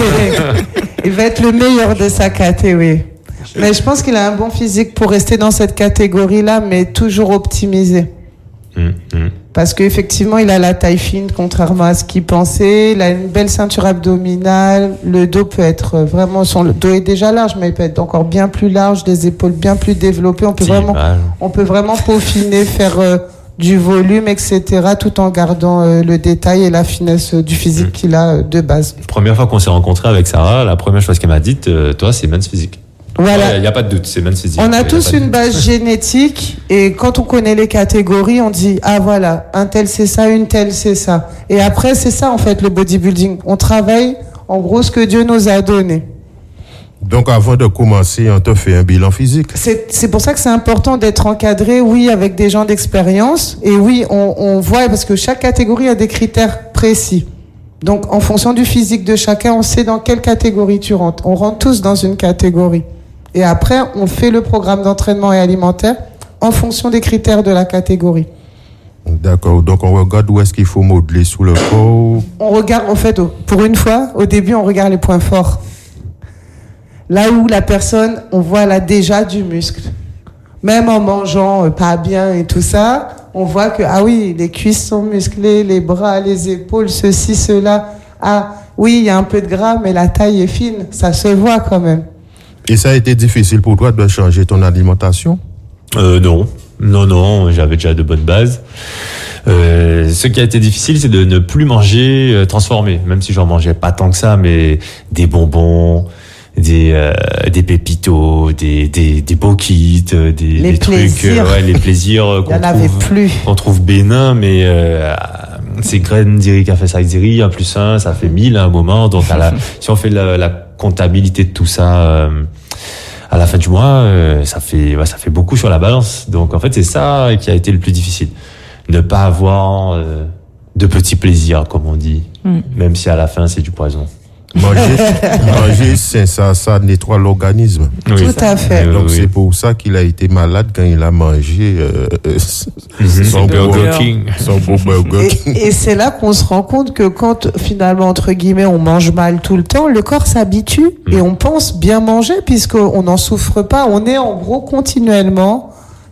Il va être le meilleur de sa caté, oui. Mais je pense qu'il a un bon physique pour rester dans cette catégorie-là, mais toujours optimisé. Mmh, mmh. Parce qu'effectivement, il a la taille fine, contrairement à ce qu'il pensait. Il a une belle ceinture abdominale. Le dos peut être vraiment... Son le dos est déjà large, mais il peut être encore bien plus large, des épaules bien plus développées. On peut, vraiment, on peut vraiment peaufiner, faire euh, du volume, et cetera, tout en gardant euh, le détail et la finesse euh, du physique mmh. qu'il a euh, de base. La première fois qu'on s'est rencontrés avec Sarah, la première chose qu'elle m'a dite, euh, toi, c'est men's physique. Voilà. Il n'y a pas de doute, c'est men's physique. On a tous une base génétique et quand on connaît les catégories, on dit ah voilà, un tel c'est ça, une telle c'est ça. Et après c'est ça en fait le bodybuilding. On travaille en gros ce que Dieu nous a donné. Donc avant de commencer, on te fait un bilan physique. C'est, c'est pour ça que c'est important d'être encadré, oui, avec des gens d'expérience. Et oui, on, on voit, parce que chaque catégorie a des critères précis. Donc en fonction du physique de chacun, on sait dans quelle catégorie tu rentres. On rentre tous dans une catégorie. Et après, on fait le programme d'entraînement et alimentaire en fonction des critères de la catégorie. D'accord. Donc, on regarde où est-ce qu'il faut modeler sous le corps. On regarde, en fait, pour une fois, au début, on regarde les points forts. Là où la personne, on voit là déjà du muscle. Même en mangeant euh, pas bien et tout ça, on voit que, ah oui, les cuisses sont musclées, les bras, les épaules, ceci, cela. Ah oui, il y a un peu de gras, mais la taille est fine. Ça se voit quand même. Et ça a été difficile pour toi de changer ton alimentation ? euh, Non, non, non, j'avais déjà de bonnes bases. Euh, ce qui a été difficile, c'est de ne plus manger euh, transformé, même si j'en mangeais pas tant que ça, mais des bonbons, des euh, des pépitos, des des des bokits, des, des trucs, euh, ouais, les plaisirs qu'on trouve plus. qu'on trouve bénins, mais euh, c'est graines d'Irica fait ça, un plus un, ça fait mille à un moment. Donc à la, si on fait la, la comptabilité de tout ça euh, à la fin du mois, euh, ça fait ouais, ça fait beaucoup sur la balance. Donc en fait c'est ça qui a été le plus difficile, ne pas avoir euh, de petits plaisirs comme on dit, mm. même si à la fin c'est du poison. Manger, manger c'est ça, ça nettoie l'organisme. Oui, tout ça. à fait. Donc oui. c'est pour ça qu'il a été malade quand il a mangé euh, mm-hmm. son Burger King. Son beau Burger King. Et, et c'est là qu'on se rend compte que quand finalement entre guillemets on mange mal tout le temps, le corps s'habitue mm. et on pense bien manger puisqu'on n'en souffre pas. On est en gros continuellement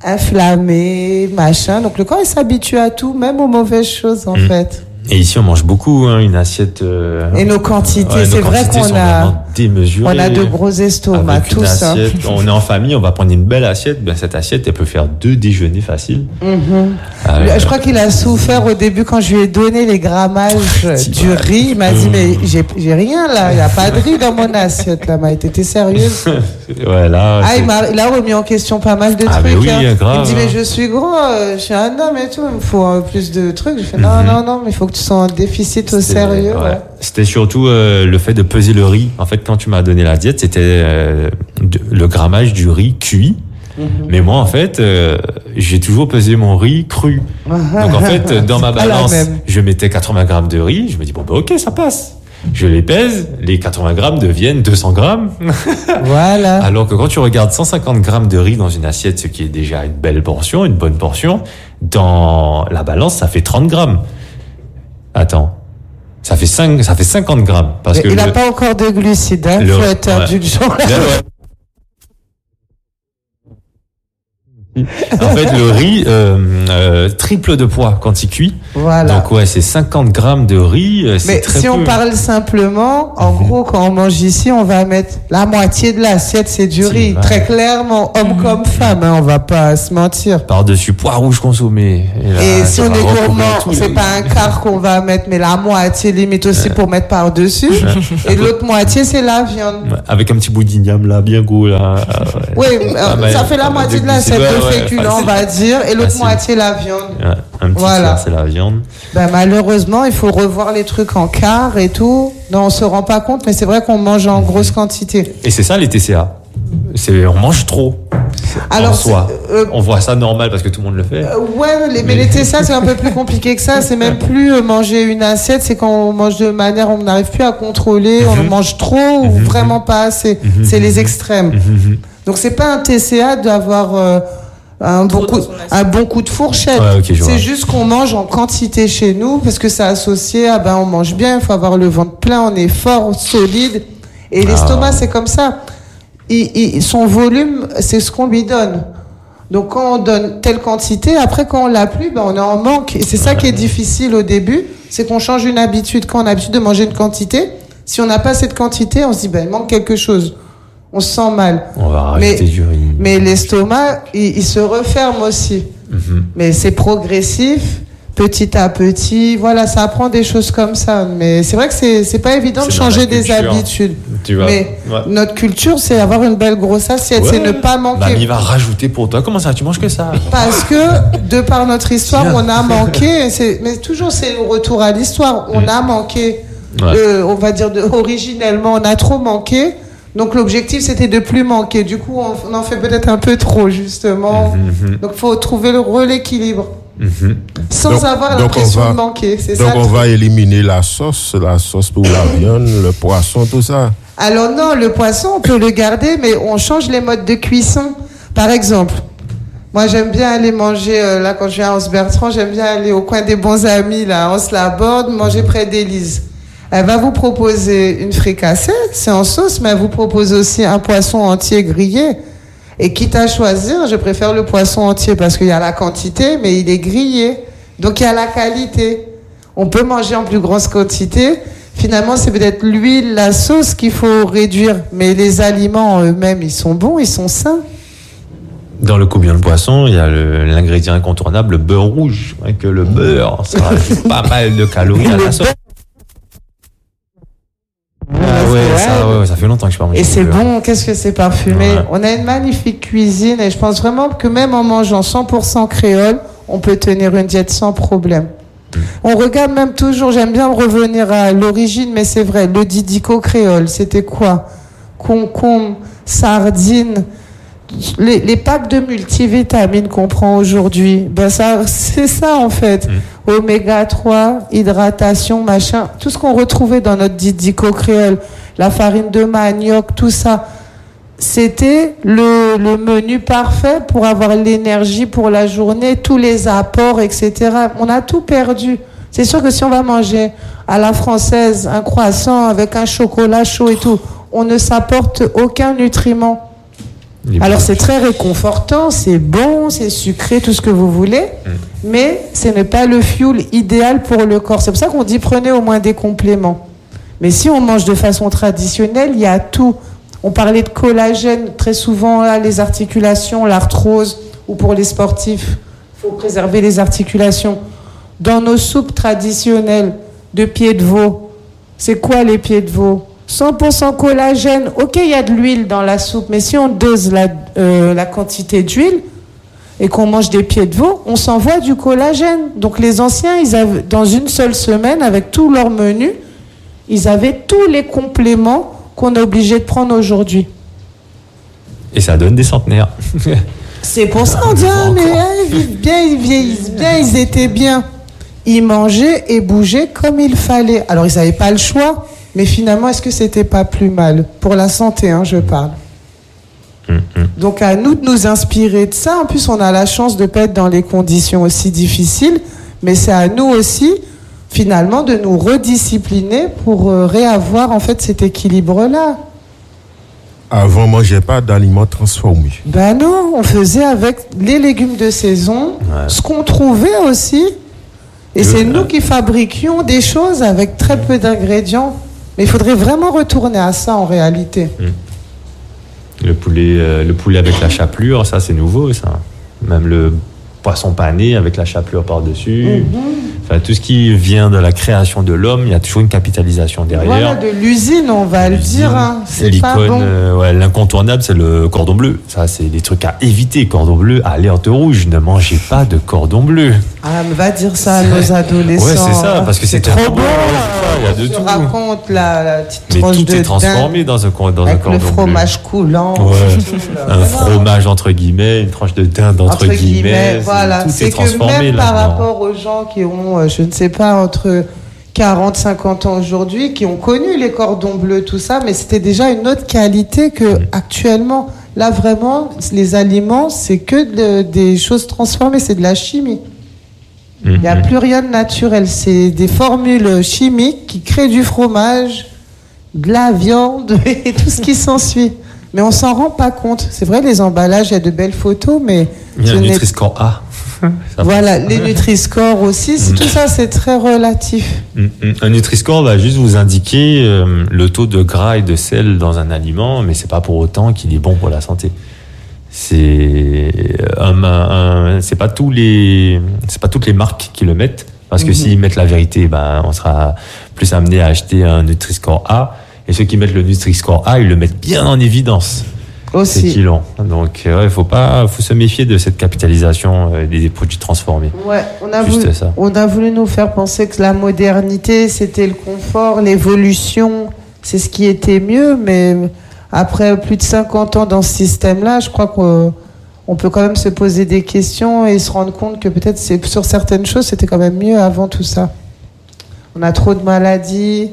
inflammé, machin. Donc le corps il s'habitue à tout, même aux mauvaises choses en mm. fait. Et ici, on mange beaucoup, hein, une assiette. Euh... Et nos quantités, ouais, c'est nos vrai qu'on a. Démesurées. On a de gros estomacs, tous. Assiette, hein. On est en famille, on va prendre une belle assiette. Ben, cette assiette, elle peut faire deux déjeuners faciles. Mm-hmm. Euh, je crois qu'il a souffert au début quand je lui ai donné les grammages du riz. Il m'a dit, mais j'ai, j'ai rien là, il n'y a pas de riz dans mon assiette là. Mais t'étais sérieuse? Ouais, là. Ah, il m'a, il a remis en question pas mal de ah, trucs. Mais oui, hein. grave, il me dit, mais je suis gros, euh, je suis un homme et tout, il me faut euh, plus de trucs. Je fais, non, mm-hmm. non, non, mais il faut que tu sois en déficit au C'était, sérieux. Ouais. Ouais. C'était surtout euh, le fait de peser le riz. En fait, quand tu m'as donné la diète, c'était euh, de, le grammage du riz cuit. Mm-hmm. Mais moi, en fait, euh, j'ai toujours pesé mon riz cru. Donc, en fait, dans ma balance, je mettais quatre-vingts grammes de riz. Je me dis, bon, ben, ok, ça passe. Je les pèse, les quatre-vingts grammes deviennent deux cents grammes. Voilà. Alors que quand tu regardes cent cinquante grammes de riz dans une assiette, ce qui est déjà une belle portion, une bonne portion, dans la balance, ça fait trente grammes. Attends. Ça fait cinq, ça fait cinquante grammes. Parce Mais que il n'a le, pas encore de glucides, hein. le, Faut être ouais. indulgent. En fait, le riz euh, euh, triple de poids quand il cuit. Voilà. Donc ouais, c'est cinquante grammes de riz. C'est Mais très si peu. on parle simplement, en mmh. gros, quand on mange ici, on va mettre la moitié de l'assiette, c'est du c'est riz. Vrai. Très clairement, homme mmh. comme femme, hein, on va pas se mentir. Par-dessus pois rouge consommé. Et, là, et si on est gourmand, c'est pas un quart qu'on va mettre, mais la moitié limite aussi ouais. pour mettre par-dessus. Et l'autre moitié, c'est la viande. Avec un petit bout d'igname là, bien goût là. Oui, euh, ça fait la moitié de l'assiette de féculents, on va dire, et l'autre moitié la viande. Ouais, un petit voilà. tiers, c'est la viande. Ben, malheureusement, il faut revoir les trucs en quart et tout. Non, on se rend pas compte, mais c'est vrai qu'on mange en mmh. grosse quantité. Et c'est ça les T C A. C'est on mange trop. Alors, en soi, euh, on voit ça normal parce que tout le monde le fait. Euh, ouais, les, mais... mais les T C A c'est un peu plus compliqué que ça. C'est même plus euh, manger une assiette, c'est quand on mange de manière, on n'arrive plus à contrôler, mmh. on mange trop mmh. ou vraiment pas assez. Mmh. C'est les extrêmes. Mmh. Donc c'est pas un T C A d'avoir euh, un bon coup, un bon coup de fourchette. Ouais, okay, c'est juste qu'on mange en quantité chez nous parce que c'est associé à ben on mange bien, il faut avoir le ventre plein, on est fort, solide. Et ah. l'estomac c'est comme ça. Il, il, son volume, c'est ce qu'on lui donne. Donc quand on donne telle quantité, après quand on l'a plus, ben on est en manque. Et c'est ça qui est difficile au début, c'est qu'on change une habitude. Quand on a l'habitude de manger une quantité, si on n'a pas cette quantité, on se dit ben il manque quelque chose. On se sent mal. On va rajouter du riz. Mais l'estomac, il, il se referme aussi. Mm-hmm. Mais c'est progressif, petit à petit. Voilà, ça apprend des choses comme ça. Mais c'est vrai que c'est c'est pas évident c'est de changer des habitudes. Tu vois. Mais ouais. notre culture, c'est avoir une belle grosse assiette, ouais. c'est ne pas manquer. Mamie va rajouter pour toi. Comment ça, tu manges que ça? Parce que de par notre histoire, on a manqué. C'est, mais toujours, c'est le retour à l'histoire. On mm. a manqué. Ouais. Euh, on va dire de, originellement, on a trop manqué. Donc l'objectif c'était de plus manquer. Du coup on en fait peut-être un peu trop justement. Mm-hmm. Donc faut trouver le l'équilibre mm-hmm. sans donc, avoir donc l'impression va, de manquer. C'est donc ça, on va éliminer la sauce, la sauce pour la viande, le poisson, tout ça. Alors non, le poisson on peut le garder, mais on change les modes de cuisson. Par exemple, moi j'aime bien aller manger euh, là quand je viens à Anse-Bertrand, j'aime bien aller au coin des bons amis là, Anse-la-Borde, manger près d'Élise. Elle va vous proposer une fricassée, c'est en sauce, mais elle vous propose aussi un poisson entier grillé. Et quitte à choisir, je préfère le poisson entier parce qu'il y a la quantité, mais il est grillé. Donc il y a la qualité. On peut manger en plus grosse quantité. Finalement, c'est peut-être l'huile, la sauce qu'il faut réduire. Mais les aliments en eux-mêmes, ils sont bons, ils sont sains. Dans le combien de poisson, il y a le, l'ingrédient incontournable, le beurre rouge. Que le beurre, ça rajoute pas mal de calories à la sauce. Ah ouais, ça, ouais, ça fait longtemps que je parle. Et c'est bon, qu'est-ce que c'est parfumé. Ouais. On a une magnifique cuisine et je pense vraiment que même en mangeant cent pour cent créole, on peut tenir une diète sans problème. Mmh. On regarde même toujours, j'aime bien revenir à l'origine, mais c'est vrai, le didico créole, c'était quoi? Concombre, sardines, les, les packs de multivitamines qu'on prend aujourd'hui, ben ça, c'est ça en fait. Mmh. Oméga trois, hydratation, machin, tout ce qu'on retrouvait dans notre didico créole, la farine de manioc, tout ça, c'était le, le menu parfait pour avoir l'énergie pour la journée, tous les apports, et cetera. On a tout perdu. C'est sûr que si on va manger à la française un croissant avec un chocolat chaud et tout, on ne s'apporte aucun nutriment. Alors c'est très réconfortant, c'est bon, c'est sucré, tout ce que vous voulez, mmh. mais ce n'est pas le fuel idéal pour le corps. C'est pour ça qu'on dit prenez au moins des compléments. Mais si on mange de façon traditionnelle, il y a tout. On parlait de collagène, très souvent là, les articulations, l'arthrose, ou pour les sportifs, il faut préserver les articulations. Dans nos soupes traditionnelles de pieds de veau, c'est quoi les pieds de veau ? cent pour cent collagène, ok, il y a de l'huile dans la soupe, mais si on dose la, euh, la quantité d'huile et qu'on mange des pieds de veau, on s'envoie du collagène. Donc les anciens, ils avaient, dans une seule semaine, avec tout leur menu, ils avaient tous les compléments qu'on est obligé de prendre aujourd'hui. Et ça donne des centenaires. C'est pour ça qu'on dit, ah, mais hein, bien, ils vieillissent bien, ils étaient bien. Ils mangeaient et bougeaient comme il fallait. Alors ils n'avaient pas le choix. mais finalement, est-ce que c'était pas plus mal? Pour la santé, hein, je parle. Donc à nous de nous inspirer de ça. En plus, on a la chance de ne pas être dans les conditions aussi difficiles, mais c'est à nous aussi, finalement, de nous rediscipliner pour euh, réavoir en fait cet équilibre-là. Avant, on ne mangeait pas d'aliments transformés. Ben non, on faisait avec les légumes de saison, ouais. ce qu'on trouvait aussi. Et Je, c'est nous qui fabriquions des choses avec très peu d'ingrédients. Mais il faudrait vraiment retourner à ça en réalité. Mmh. Le poulet, euh, le poulet avec la chapelure, ça c'est nouveau, ça. Même le poisson pané avec la chapelure par-dessus. Mmh. Enfin, tout ce qui vient de la création de l'homme, il y a toujours une capitalisation derrière. Voilà, de l'usine, on va l'usine, le dire. Hein. C'est l'icône, pas bon. euh, ouais, l'incontournable, c'est le cordon bleu. Ça, c'est des trucs à éviter. Cordon bleu, alerte rouge. Ne mangez pas de cordon bleu. Ah, mais va dire ça à nos adolescents. Ouais, c'est ça, parce que c'est, c'est trop bon. Il y a de tu tout. raconte la, la petite mais tranche tout de est transformé dans un, dans avec un cordon bleu. le fromage bleu. coulant. Ouais. Un voilà. fromage entre guillemets, une tranche de dinde entre, entre guillemets. guillemets voilà. Tout c'est est transformé que même là-dedans. Par rapport aux gens qui ont, je ne sais pas, entre quarante, cinquante ans aujourd'hui, qui ont connu les cordons bleus, tout ça, mais c'était déjà une autre qualité que mmh. actuellement. Là, vraiment, les aliments, c'est que de, des choses transformées, c'est de la chimie. Il mmh. n'y a plus rien de naturel. C'est des formules chimiques qui créent du fromage, de la viande et tout ce qui s'ensuit. Mais on s'en rend pas compte. C'est vrai, les emballages, il y a de belles photos, mais... Il y a un Nutri-Score A. Voilà, les Nutri-Score aussi, c'est, tout ça c'est très relatif. Un Nutri-Score va juste vous indiquer euh, le taux de gras et de sel dans un aliment, mais c'est pas pour autant qu'il est bon pour la santé. C'est un, un, c'est pas tous les, c'est pas toutes les marques qui le mettent, parce que mm-hmm. s'ils mettent la vérité, ben on sera plus amené à acheter un Nutri-Score A, et ceux qui mettent le Nutri-Score A, ils le mettent bien en évidence. Aussi. C'est qu'ils l'ont. Donc, il ouais, faut pas, faut se méfier de cette capitalisation euh, des, des produits transformés. Ouais, on a Juste voulu, ça. On a voulu nous faire penser que la modernité, c'était le confort, l'évolution, c'est ce qui était mieux, mais après plus de cinquante ans dans ce système-là, je crois qu'on on peut quand même se poser des questions et se rendre compte que peut-être c'est, sur certaines choses, c'était quand même mieux avant tout ça. On a trop de maladies.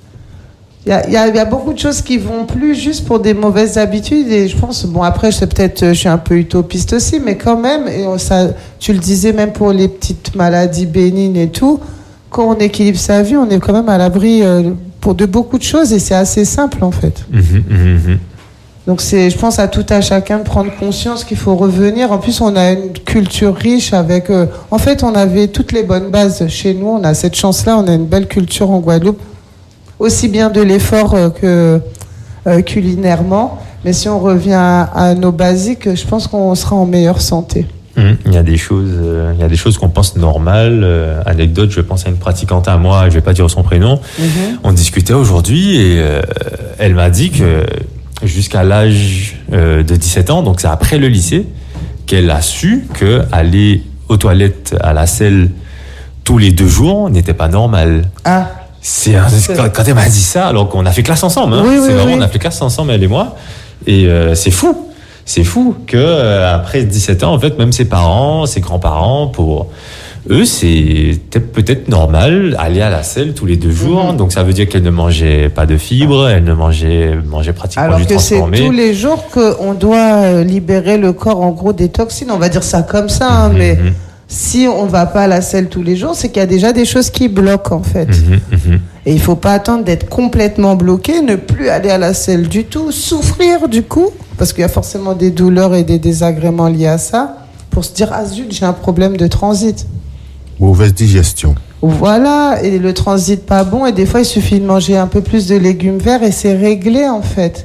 Il y, a, il, y a, il y a beaucoup de choses qui vont plus juste pour des mauvaises habitudes et je pense, bon après c'est peut-être, je suis un peu utopiste aussi, mais quand même, et on, ça, tu le disais même pour les petites maladies bénignes et tout, quand on équilibre sa vie, on est quand même à l'abri euh, pour de beaucoup de choses et c'est assez simple en fait. Mmh, mmh. Donc c'est, je pense à tout à chacun de prendre conscience qu'il faut revenir. En plus on a une culture riche avec, euh, en fait on avait toutes les bonnes bases chez nous, on a cette chance-là, on a une belle culture en Guadeloupe. Aussi bien de l'effort que euh, culinairement. Mais si on revient à, à nos basiques, je pense qu'on sera en meilleure santé. Mmh, il y a des choses, euh, il y a des choses qu'on pense normales. Euh, anecdote, je pense à une pratiquante à moi, je vais pas dire son prénom. Mmh. On discutait aujourd'hui et euh, elle m'a dit que jusqu'à l'âge euh, de dix-sept ans, donc c'est après le lycée, qu'elle a su que aller aux toilettes à la selle tous les deux jours n'était pas normal. Ah. C'est, un, c'est quand, quand elle m'a dit ça, alors qu'on a fait classe ensemble, hein. Oui, c'est oui, vraiment, oui. on a fait classe ensemble, elle et moi, et euh, c'est fou, c'est fou que euh, après dix-sept ans, en fait, même ses parents, ses grands-parents, pour eux, c'est peut-être normal aller à la selle tous les deux jours, mmh. donc ça veut dire qu'elle ne mangeait pas de fibres, elle ne mangeait, mangeait pratiquement alors du transformé. Alors que c'est tous les jours qu'on doit libérer le corps, en gros, des toxines, on va dire ça comme ça, hein, mmh, mais... Mmh. Si on va pas à la selle tous les jours, c'est qu'il y a déjà des choses qui bloquent en fait. Mmh, mmh. Et il faut pas attendre d'être complètement bloqué, ne plus aller à la selle du tout, souffrir du coup, parce qu'il y a forcément des douleurs et des désagréments liés à ça, pour se dire ah zut, j'ai un problème de transit. Mauvaise digestion. Voilà, et le transit pas bon, et des fois il suffit de manger un peu plus de légumes verts et c'est réglé en fait.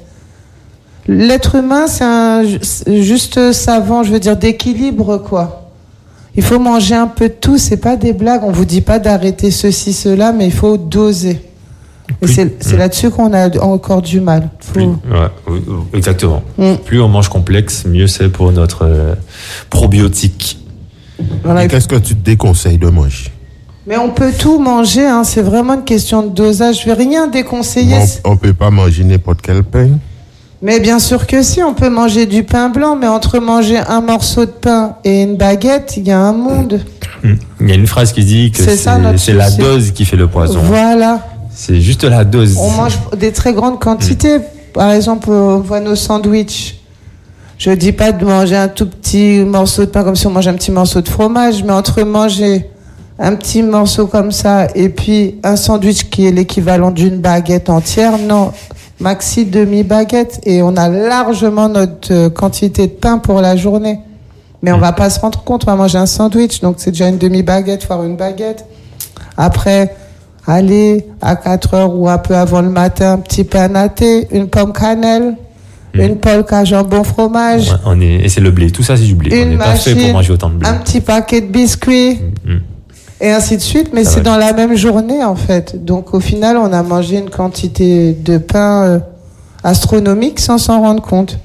L'être humain, c'est un juste savant, je veux dire d'équilibre quoi. Il faut manger un peu de tout, c'est pas des blagues. On vous dit pas d'arrêter ceci, cela, mais il faut doser. Et c'est, c'est mmh. là-dessus qu'on a encore du mal. Faut... Plus, ouais, exactement. Mmh. Plus on mange complexe, mieux c'est pour notre euh, probiotique. Voilà. Et qu'est-ce que tu te déconseilles de manger? Mais on peut tout manger, hein. C'est vraiment une question de dosage. Je vais rien déconseiller. On, on peut pas manger n'importe quel pain. Mais bien sûr que si, on peut manger du pain blanc, mais entre manger un morceau de pain et une baguette, il y a un monde. Il y a une phrase qui dit que c'est, c'est, ça, c'est la dose qui fait le poison. Voilà. C'est juste la dose. On mange des très grandes quantités. Mmh. Par exemple, on voit nos sandwichs. Je dis pas de manger un tout petit morceau de pain comme si on mangeait un petit morceau de fromage, mais entre manger un petit morceau comme ça et puis un sandwich qui est l'équivalent d'une baguette entière, non, maxi demi-baguette, et on a largement notre quantité de pain pour la journée. Mais on va pas se rendre compte, on va manger un sandwich, donc c'est déjà une demi-baguette, voire une baguette. Après, aller à quatre heures ou un peu avant le matin, un petit pain natté, une pomme cannelle, mmh. une polka jambon fromage. Ouais, on est, et c'est le blé, tout ça c'est du blé. Une on n'est pas fait pour manger autant de blé. Un petit paquet de biscuits, mmh. et ainsi de suite, mais ça c'est va. Dans la même journée en fait. Donc au final, on a mangé une quantité de pain euh, astronomique sans s'en rendre compte.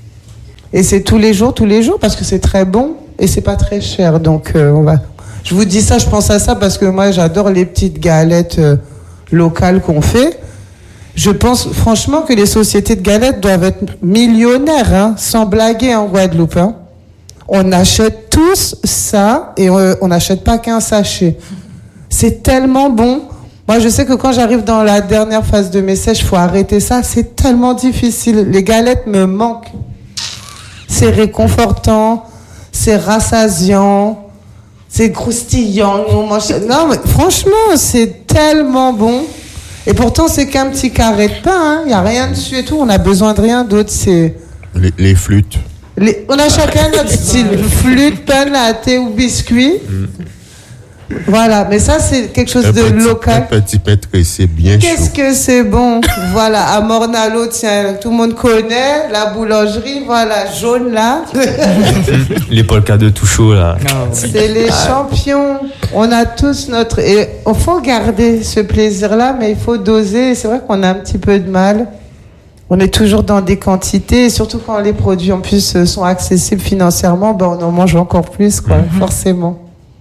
Et c'est tous les jours, tous les jours, parce que c'est très bon et c'est pas très cher. Donc euh, on va... Je vous dis ça, je pense à ça parce que moi j'adore les petites galettes euh, locales qu'on fait. Je pense franchement que les sociétés de galettes doivent être millionnaires, hein, sans blaguer en Guadeloupe. Hein. On achète tous ça et on n'achète pas qu'un sachet. C'est tellement bon. Moi je sais que quand j'arrive dans la dernière phase de mes sèches, il faut arrêter ça. C'est tellement difficile. Les galettes me manquent. C'est réconfortant, c'est rassasiant. C'est croustillant. On mange... Non, mais franchement, c'est tellement bon. Et pourtant, c'est qu'un petit carré de pain. Il hein. n'y a rien dessus et tout. On a besoin de rien d'autre. C'est... Les, les flûtes. Les... On a chacun notre style. Flûte, pain, latte ou biscuit. Mm. Voilà. Mais ça, c'est quelque chose un de petit, local. Un petit pain tressé bien Qu'est-ce chaud. que c'est bon. Voilà. À Mornalo, tiens, tout le monde connaît. La boulangerie, voilà, jaune là. Les polkas de tout chaud là. C'est les champions. On a tous notre... Et il faut garder ce plaisir-là, mais il faut doser. C'est vrai qu'on a un petit peu de mal. On est toujours dans des quantités, et surtout quand les produits en plus sont accessibles financièrement, ben on en mange encore plus, quoi, mm-hmm. forcément.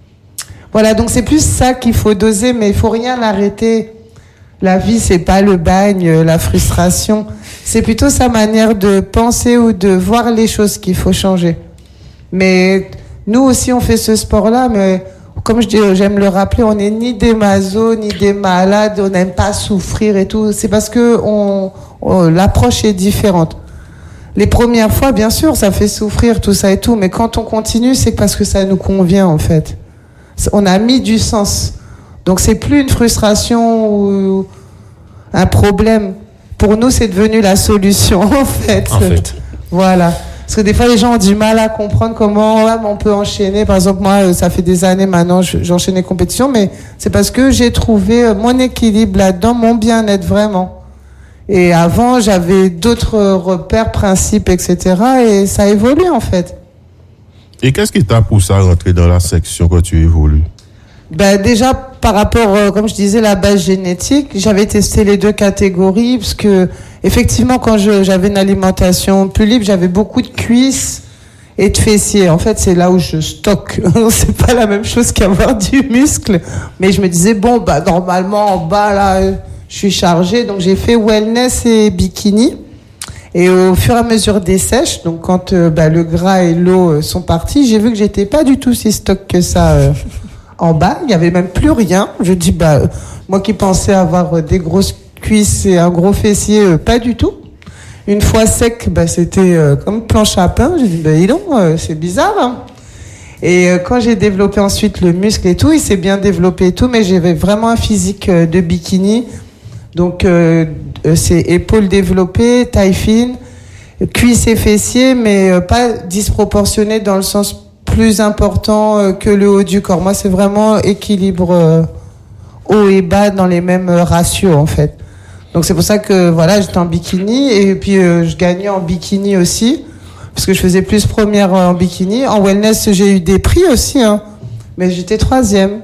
Voilà, donc c'est plus ça qu'il faut doser, mais il faut rien arrêter. La vie, c'est pas le bagne, la frustration. C'est plutôt sa manière de penser ou de voir les choses qu'il faut changer. Mais nous aussi, on fait ce sport-là, mais comme je dis, j'aime le rappeler, on n'est ni des masos, ni des malades, on n'aime pas souffrir et tout. C'est parce que on, on, l'approche est différente. Les premières fois, bien sûr, ça fait souffrir, tout ça et tout, mais quand on continue, c'est parce que ça nous convient, en fait. On a mis du sens. Donc c'est plus une frustration ou un problème. Pour nous, c'est devenu la solution, en fait. En fait. Voilà. Parce que des fois, les gens ont du mal à comprendre comment ouais, on peut enchaîner. Par exemple, moi, ça fait des années maintenant, j'enchaîne les compétitions, mais c'est parce que j'ai trouvé mon équilibre là-dedans, mon bien-être vraiment. Et avant, j'avais d'autres repères, principes, et cetera. Et ça a évolué, en fait. Et qu'est-ce qui t'a poussé à rentrer dans la section quand tu évolues? Ben déjà, par rapport, euh, comme je disais, la base génétique, j'avais testé les deux catégories, parce que, effectivement, quand je, j'avais une alimentation plus libre, j'avais beaucoup de cuisses et de fessiers. En fait, c'est là où je stocke. C'est pas la même chose qu'avoir du muscle. Mais je me disais, bon, bah, normalement, en bas, là, je suis chargée. Donc, j'ai fait wellness et bikini. Et au fur et à mesure des sèches, donc quand euh, bah, le gras et l'eau euh, sont partis, j'ai vu que j'étais pas du tout si stock que ça euh, en bas. Il y avait même plus rien. Je dis bah euh, moi qui pensais avoir euh, des grosses cuisses et un gros fessier, euh, pas du tout. Une fois sec, bah c'était euh, comme planche à pain. J'ai dit bah dis donc, euh, c'est bizarre. Hein. Et euh, quand j'ai développé ensuite le muscle et tout, il s'est bien développé et tout, mais j'avais vraiment un physique euh, de bikini. Donc, euh, c'est épaules développées, taille fine, cuisses et fessiers, mais euh, pas disproportionné dans le sens plus important euh, que le haut du corps. Moi, c'est vraiment équilibre euh, haut et bas dans les mêmes euh, ratios, en fait. Donc, c'est pour ça que, voilà, j'étais en bikini et puis euh, je gagnais en bikini aussi, parce que je faisais plus première en bikini. En wellness, j'ai eu des prix aussi, hein, mais j'étais troisième.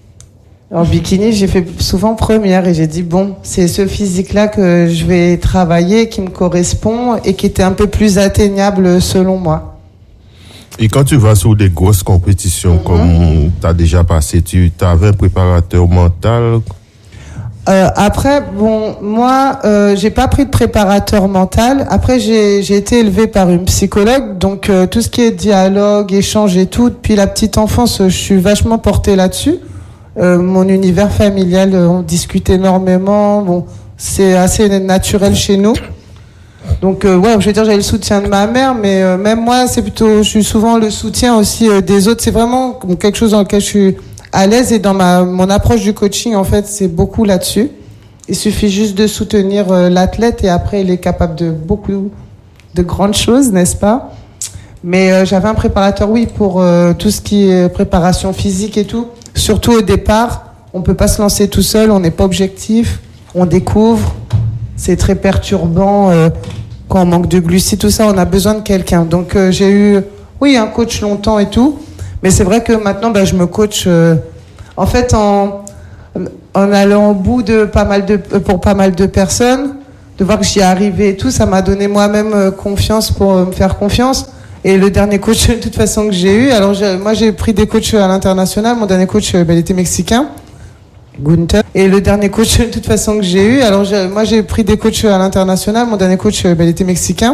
En bikini, j'ai fait souvent première et j'ai dit bon, c'est ce physique-là que je vais travailler, qui me correspond et qui était un peu plus atteignable selon moi. Et quand tu vas sur des grosses compétitions, mm-hmm. comme tu as déjà passé, tu avais un préparateur mental? Euh, après, bon, moi, euh, j'ai pas pris de préparateur mental. Après, j'ai, j'ai été élevée par une psychologue, donc euh, tout ce qui est dialogue, échange et tout, depuis la petite enfance, je suis vachement portée là-dessus. Euh, mon univers familial, on discute énormément. Bon, c'est assez naturel chez nous. Donc, euh, ouais, je veux dire, j'ai le soutien de ma mère, mais euh, même moi, c'est plutôt, je suis souvent le soutien aussi euh, des autres. C'est vraiment quelque chose dans lequel je suis à l'aise et dans ma mon approche du coaching, en fait, c'est beaucoup là-dessus. Il suffit juste de soutenir euh, l'athlète et après, il est capable de beaucoup de grandes choses, n'est-ce pas? Mais euh, j'avais un préparateur, oui, pour euh, tout ce qui est préparation physique et tout. Surtout au départ, on peut pas se lancer tout seul, on n'est pas objectif, on découvre, c'est très perturbant euh, quand on manque de glucides, tout ça, on a besoin de quelqu'un. Donc euh, j'ai eu, oui, un coach longtemps et tout, mais c'est vrai que maintenant, ben, je me coach, euh, en fait, en, en allant au bout de pas mal de, pour pas mal de personnes, de voir que j'y arrivais et tout, ça m'a donné moi-même euh, confiance pour euh, me faire confiance. Et le dernier coach, de toute façon, que j'ai eu, alors j'ai, moi j'ai pris des coachs à l'international. Mon dernier coach, ben, il était mexicain, Gunther. Et le dernier coach, de toute façon, que j'ai eu, alors j'ai, moi j'ai pris des coachs à l'international. Mon dernier coach, ben, il était mexicain.